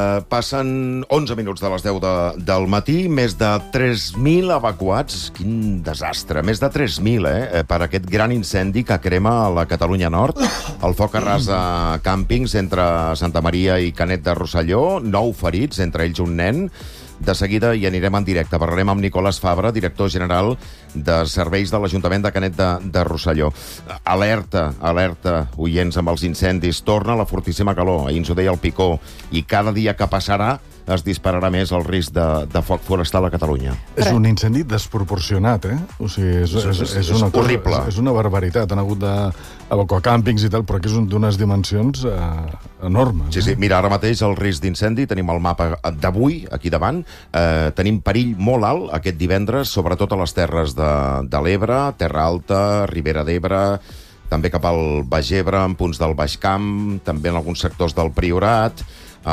Passen 11 minuts de les 10 del matí, més de 3.000 evacuats, quin desastre, més de 3.000, per aquest gran incendi que crema a la Catalunya Nord. El foc arrasa càmpings entre Santa Maria i Canet de Rosselló, 9 ferits, entre ells un nen. De seguida hi anirem en directe. Parlarem amb Nicolás Fabra, director general de serveis de l'Ajuntament de Canet de Rosselló. Alerta, oients, amb els incendis. Torna la fortíssima calor, ahir ens ho deia el Picó, i cada dia que passarà es dispararà més el risc de foc forestal a Catalunya. És un incendi desproporcionat, O sigui, és una cosa horrible. És una barbaritat. Han hagut d'evacuar càmpings i tal, però que és d'unes dimensions enormes. Sí, mira, ara mateix el risc d'incendi, tenim el mapa d'avui, aquí davant, tenim perill molt alt aquest divendres, sobretot a les terres de l'Ebre, Terra Alta, Ribera d'Ebre, també cap al Baix Ebre, en punts del Baix Camp, també en alguns sectors del Priorat,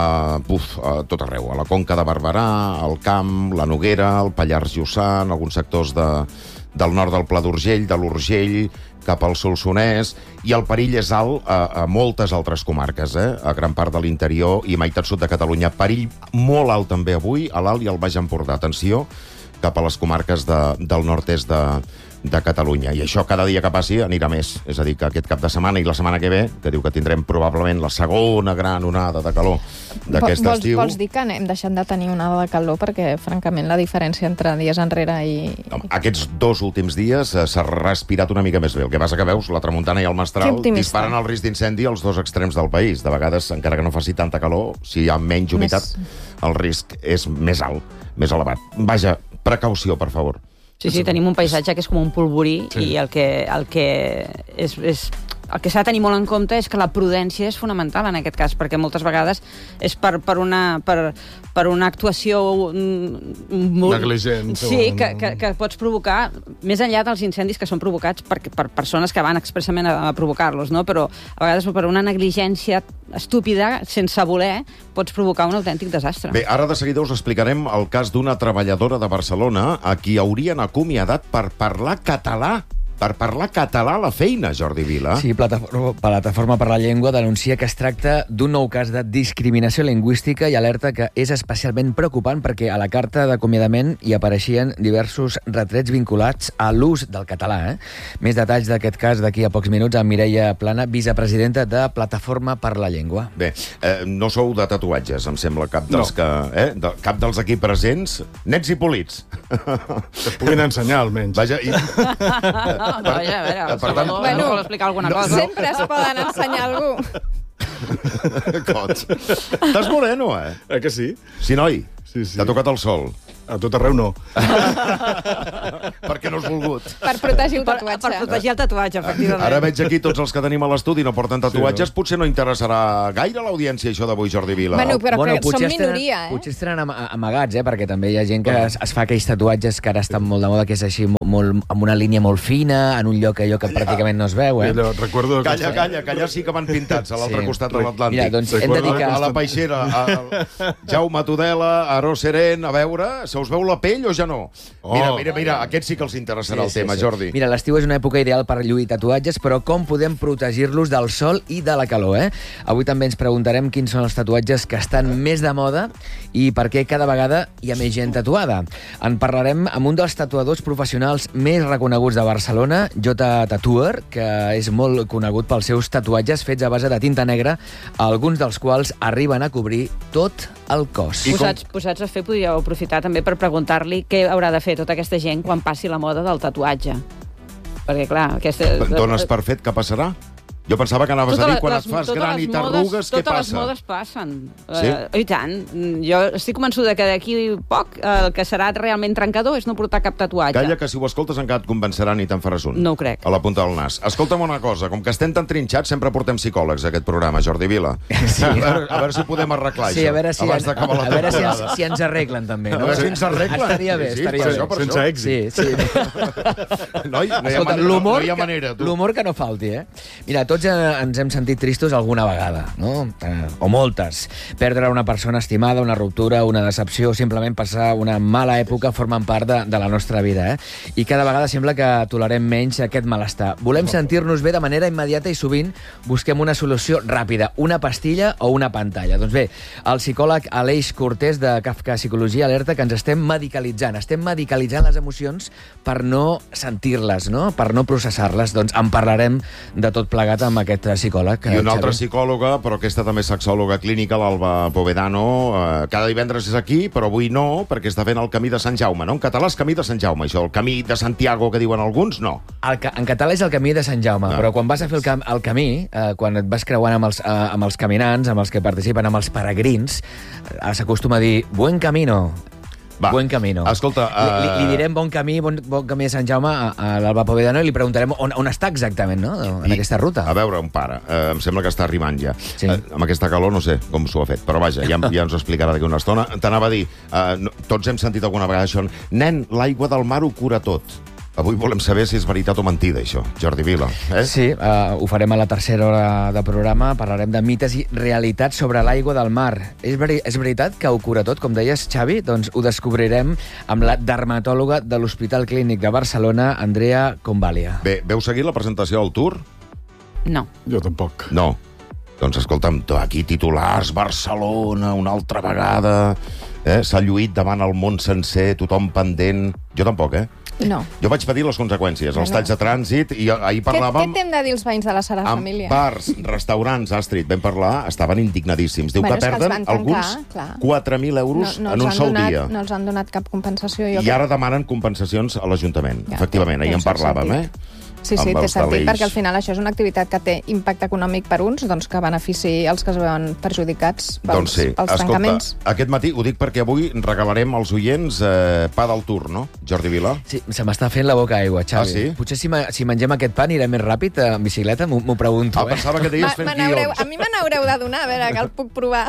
tot arreu, a la Conca de Barberà, al Camp, la Noguera, el Pallars Jussà, en alguns sectors del nord del Pla d'Urgell, de l'Urgell, cap al Solsonès, i el perill és alt a moltes altres comarques, a gran part de l'interior i meitat sud de Catalunya. Perill molt alt també avui, a l'Alt i al Baix Empordà. Atenció, cap a les comarques del nord-est de Catalunya. I això cada dia que passi anirà més. És a dir, que aquest cap de setmana i la setmana que ve, que diu que tindrem probablement la segona gran onada de calor d'aquest estiu. Vols dir que hem deixat de tenir onada de calor? Perquè, francament, la diferència entre dies enrere i... Aquests 2 últims dies s'ha respirat una mica més bé. El que passa que veus, la tramuntana i el mestral disparen el risc d'incendi als 2 extrems del país. De vegades, encara que no faci tanta calor, si hi ha menys humitat, el risc és més alt. més elevat. Vaja, precaució, per favor. Sí, tenim un paisatge que és com un polvorí i el que s'ha de tenir molt en compte és que la prudència és fonamental en aquest cas, perquè moltes vegades és per una actuació negligent. Sí, que pots provocar, més enllà dels incendis que són provocats per persones que van expressament a provocar-los, no? Però a vegades per una negligència estúpida, sense voler, pots provocar un autèntic desastre. Bé, ara de seguida us explicarem el cas d'una treballadora de Barcelona a qui haurien acomiadat per parlar català. Per parlar català a la feina, Jordi Vila. Sí, Plataforma per la Llengua denuncia que es tracta d'un nou cas de discriminació lingüística i alerta que és especialment preocupant perquè a la carta d'acomiadament hi apareixien diversos retrets vinculats a l'ús del català. Més detalls d'aquest cas d'aquí a pocs minuts amb Mireia Plana, vicepresidenta de Plataforma per la Llengua. Bé, no sou de tatuatges, em sembla, cap dels cap dels aquí presents, nets i polits. Que es puguin ensenyar, almenys. Vaja, a veure, vol explicar alguna cosa. Sempre es poden ensenyar algú. Cots. Estàs moreno, Que sí? Sí, noi. Sí. T'ha tocat el sol. A tot arreu no. Per què no has volgut? Per protegir el tatuatge. Per protegir el tatuatge, efectivament. Ara veig aquí tots els que tenim a l'estudi no porten tatuatges. Potser no interessarà gaire a l'audiència això d'avui, Jordi Vila. Bueno, però som minoria, Potser es tenen amagats, perquè també hi ha gent que es fa aquells tatuatges que ara estan molt de moda, que és així amb una línia molt fina, en un lloc allò que pràcticament no es veu. Recordo que... Calla, sí que van pintats a l'altre costat de l'Atlàntic. Mira, doncs hem de dir que... A la Peixera, Jaume Tudela, Aró Seren, a veure, se us veu la pell o ja no? Mira, aquest sí que els interessarà el tema, Jordi. Mira, l'estiu és una època ideal per lluir tatuatges, però com podem protegir-los del sol i de la calor, Avui també ens preguntarem quins són els tatuatges que estan més de moda i per què cada vegada hi ha més gent tatuada. En parlarem amb un dels tatuadors professionals més reconeguts de Barcelona, J. Tattooer, que és molt conegut pels seus tatuatges fets a base de tinta negra, alguns dels quals arriben a cobrir tot el cos. Posats a fer, podríeu aprofitar també per preguntar-li què haurà de fer tota aquesta gent quan passi la moda del tatuatge. Perquè, clar, Dones per fet que passarà? Jo pensava que anaves a dir quan et fas gran i t'arrugues, què passa? Totes les modes passen. Sí? I tant. Jo estic convençuda que d'aquí poc el que serà realment trencador és no portar cap tatuatge. Calla, que si ho escoltes encara et convenceran i te'n faràs un. No ho crec. A la punta del nas. Escolta'm una cosa, com que estem tan trinxats, sempre portem psicòlegs a aquest programa, Jordi Vila. Sí. A veure si podem arreglar això. Sí, a veure temporada. si ens arreglen, també. A veure si ens arreglen. Estaria bé. Sense èxit. Sí. Noi, no hi ha manera. L'humor que no falti, Mira, tots ens hem sentit tristos alguna vegada, no? O moltes. Perdre una persona estimada, una ruptura, una decepció, simplement passar una mala època formen part de la nostra vida, I cada vegada sembla que tolerem menys aquest malestar. Volem sentir-nos bé de manera immediata i sovint busquem una solució ràpida, una pastilla o una pantalla. Doncs bé, el psicòleg Aleix Cortés de Kafka Psicologia alerta que ens estem medicalitzant les emocions per no sentir-les, no? Per no processar-les. Doncs en parlarem de tot plegat amb aquest psicòleg. I una altra psicòloga, però aquesta també sexòloga clínica, l'Alba Povedano. Cada divendres és aquí, però avui no, perquè està fent el Camí de Sant Jaume, no? En català és Camí de Sant Jaume, això. El Camí de Santiago, que diuen alguns, no. En català és el Camí de Sant Jaume, però quan vas a fer el camí, quan et vas creuant amb els caminants, amb els que participen, amb els peregrins, s'acostuma a dir buen camino. Buen camino. Escolta... Li direm bon camí de Sant Jaume a l'Alba Povedano i li preguntarem on està exactament, no? En aquesta ruta. A veure, on para. Em sembla que està arribant ja. Sí. Amb aquesta calor no sé com s'ho ha fet, però vaja, ja ens ho explicarà d'aquí una estona. T'anava a dir, tots hem sentit alguna vegada això. Nen, l'aigua del mar ho cura tot. Avui volem saber si és veritat o mentida, això, Jordi Vila. Sí, ho farem a la tercera hora de programa. Parlarem de mites i realitats sobre l'aigua del mar. És veritat que ho cura tot, com deies, Xavi? Doncs ho descobrirem amb la dermatòloga de l'Hospital Clínic de Barcelona, Andrea Convalia. Bé, veu seguir la presentació del Tour? No. Jo tampoc. No. Doncs escolta'm, aquí titulars, Barcelona, una altra vegada, s'ha lluït davant el món sencer, tothom pendent... Jo tampoc, No. Jo vaig patir les conseqüències, els talls de trànsit, i ahir parlàvem... Què t'hem de dir els veïns de la Sagrada Família? Amb bars, restaurants, Astrid, vam parlar, estaven indignadíssims. Diu que perden alguns 4.000 euros en un sol dia. No els han donat cap compensació. I ara demanen compensacions a l'Ajuntament. Efectivament, ahir en parlàvem, Sí, té sentit, perquè al final això és una activitat que té impacte econòmic per uns, doncs que benefici els que es veuen perjudicats pels tancaments. Aquest matí, ho dic perquè avui regalarem als oients pa del Tour, no, Jordi Vila? Sí, se m'està fent la boca aigua, Xavi. Ah, sí? Potser si mengem aquest pa anirem més ràpid en bicicleta, m'ho pregunto. Pensava que deies fent guions. A mi me n'haureu de donar, a veure, que el puc provar.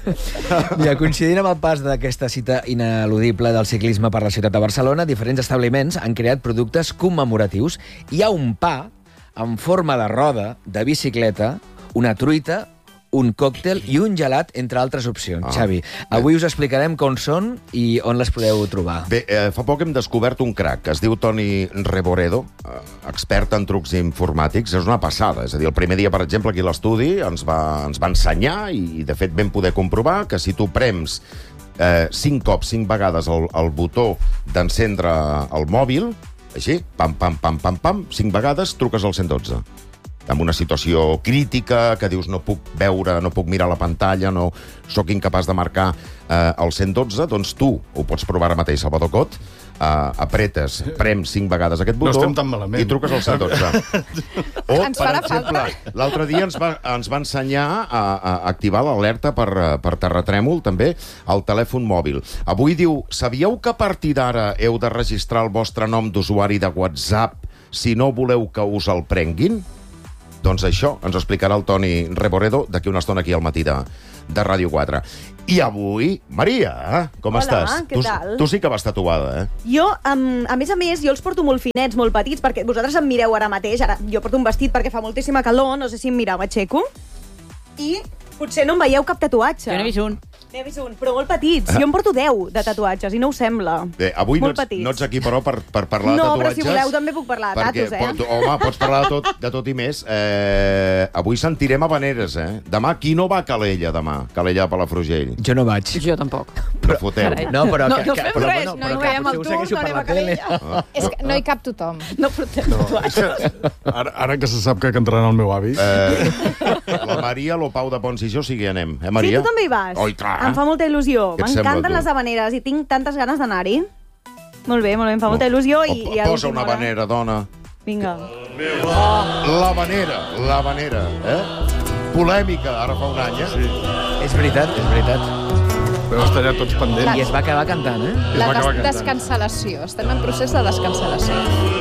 Ja, coincidint amb el pas d'aquesta cita ineludible del ciclisme per la ciutat de Barcelona, diferents establiments han creat productes commemoratius. Hi ha un pa en forma de roda, de bicicleta, una truita, un còctel i un gelat, entre altres opcions. Xavi, avui us explicarem com són i on les podeu trobar. Bé, fa poc hem descobert un crac, que es diu Toni Reboredo, expert en trucs informàtics. És una passada. És a dir, el primer dia, per exemple, aquí a l'estudi ens va ensenyar i, de fet, vam poder comprovar que si tu prems 5 cops, 5 vegades el botó d'encendre el mòbil, així, pam, pam, pam, pam, pam, 5 vegades truques al 112. En una situació crítica, que dius no puc veure, no puc mirar la pantalla, no sóc incapaç de marcar el 112, doncs tu ho pots provar ara mateix, Salvador Cot, apretes, prems 5 vegades aquest botó i truques al 112. O, per exemple, l'altre dia ens va ensenyar a activar l'alerta per terratrèmol, també, al telèfon mòbil. Avui diu, sabíeu que a partir d'ara heu de registrar el vostre nom d'usuari de WhatsApp si no voleu que us el prenguin? Doncs això ens ho explicarà el Toni Reboredo d'aquí una estona aquí al matí de Ràdio 4. I avui, Maria, com estàs? Hola, què tal? Tu sí que vas tatuada, Jo, a més, jo els porto molt finets, molt petits, perquè vosaltres em mireu ara mateix. Ara, jo porto un vestit perquè fa moltíssima calor, no sé si em mireu, m'aixeco. I potser no em veieu cap tatuatge. Jo n'he vist un. N'he vist un, però molt petits. Jo em porto 10 de tatuatges i no ho sembla. Bé, avui no ets aquí, però, per parlar de tatuatges. No, però si voleu també puc parlar de tatus, Home, pots parlar de tot i més. Avui sentirem habaneres, Demà, qui no va a Calella, demà? Calella de Palafrugell. Jo no vaig. Jo tampoc. No foteu. No, però... No fem res, no hi veiem el Tour, no anem a Calella. És que no hi cap tothom. No portem tatuatges. Ara que se sap que cantaran el meu avi... La Maria, lo Pau de Pons i jo sí que hi anem, Maria? Sí, tu també hi vas. Oh, clar. Em fa molta il·lusió. M'encanten les habaneres habaneres i tinc tantes ganes d'anar-hi. Molt bé, em fa molta il·lusió. Posa una habanera, dona. Vinga. L'habanera, Polèmica, ara fa un any, Sí. És veritat. Però estar allà tots pendents. I es va acabar cantant, La descancel·lació. Estem en procés de descancel·lació.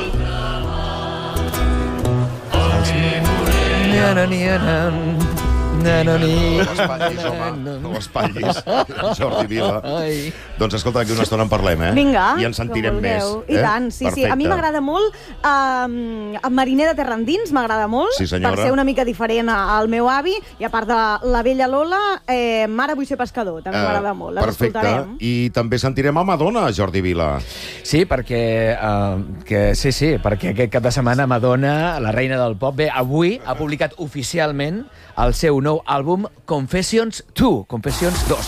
No espatllis, Jordi Vila. Doncs escolta, aquí una estona en parlem, Vinga, i ens sentirem més. I tant, sí. A mi m'agrada molt el mariner de terra endins, m'agrada molt, per ser una mica diferent al meu avi, i a part de la vella Lola, Mare vull ser pescador, també m'agrada molt. Perfecte, i també sentirem a Madonna, Jordi Vila. Sí, perquè aquest cap de setmana Madonna, la reina del pop, avui ha publicat oficialment el seu nou àlbum Confessions 2. Confessions 2.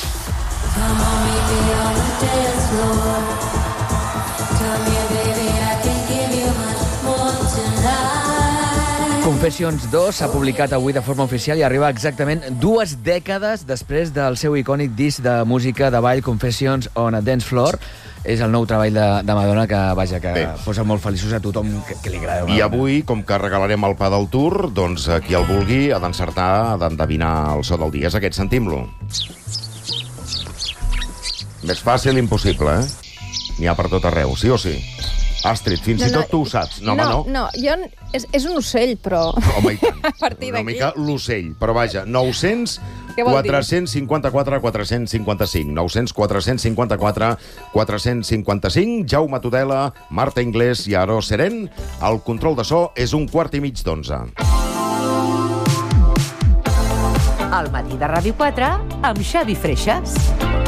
Confessions 2 s'ha publicat avui de forma oficial i arriba exactament 2 dècades després del seu icònic disc de música de ball Confessions on a Dance Floor. És el nou treball de Madonna que posa molt feliços a tothom que li agrada. I avui, com que regalarem el pa del Tour, doncs qui el vulgui ha d'encertar, ha d'endevinar el so del dia. És aquest, sentim-lo. Més fàcil impossible, N'hi ha per tot arreu, sí o sí? Astrid, fins i tot tu ho saps. No, és un ocell, però... Home, i tant. A partir una mica l'ocell. Però vaja, 900 454 455. 900 454 455. Jaume Tudela, Marta Inglés i Aaró Seren. El control de so és 1:45. Al matí de Ràdio 4 amb Xavi Freixas.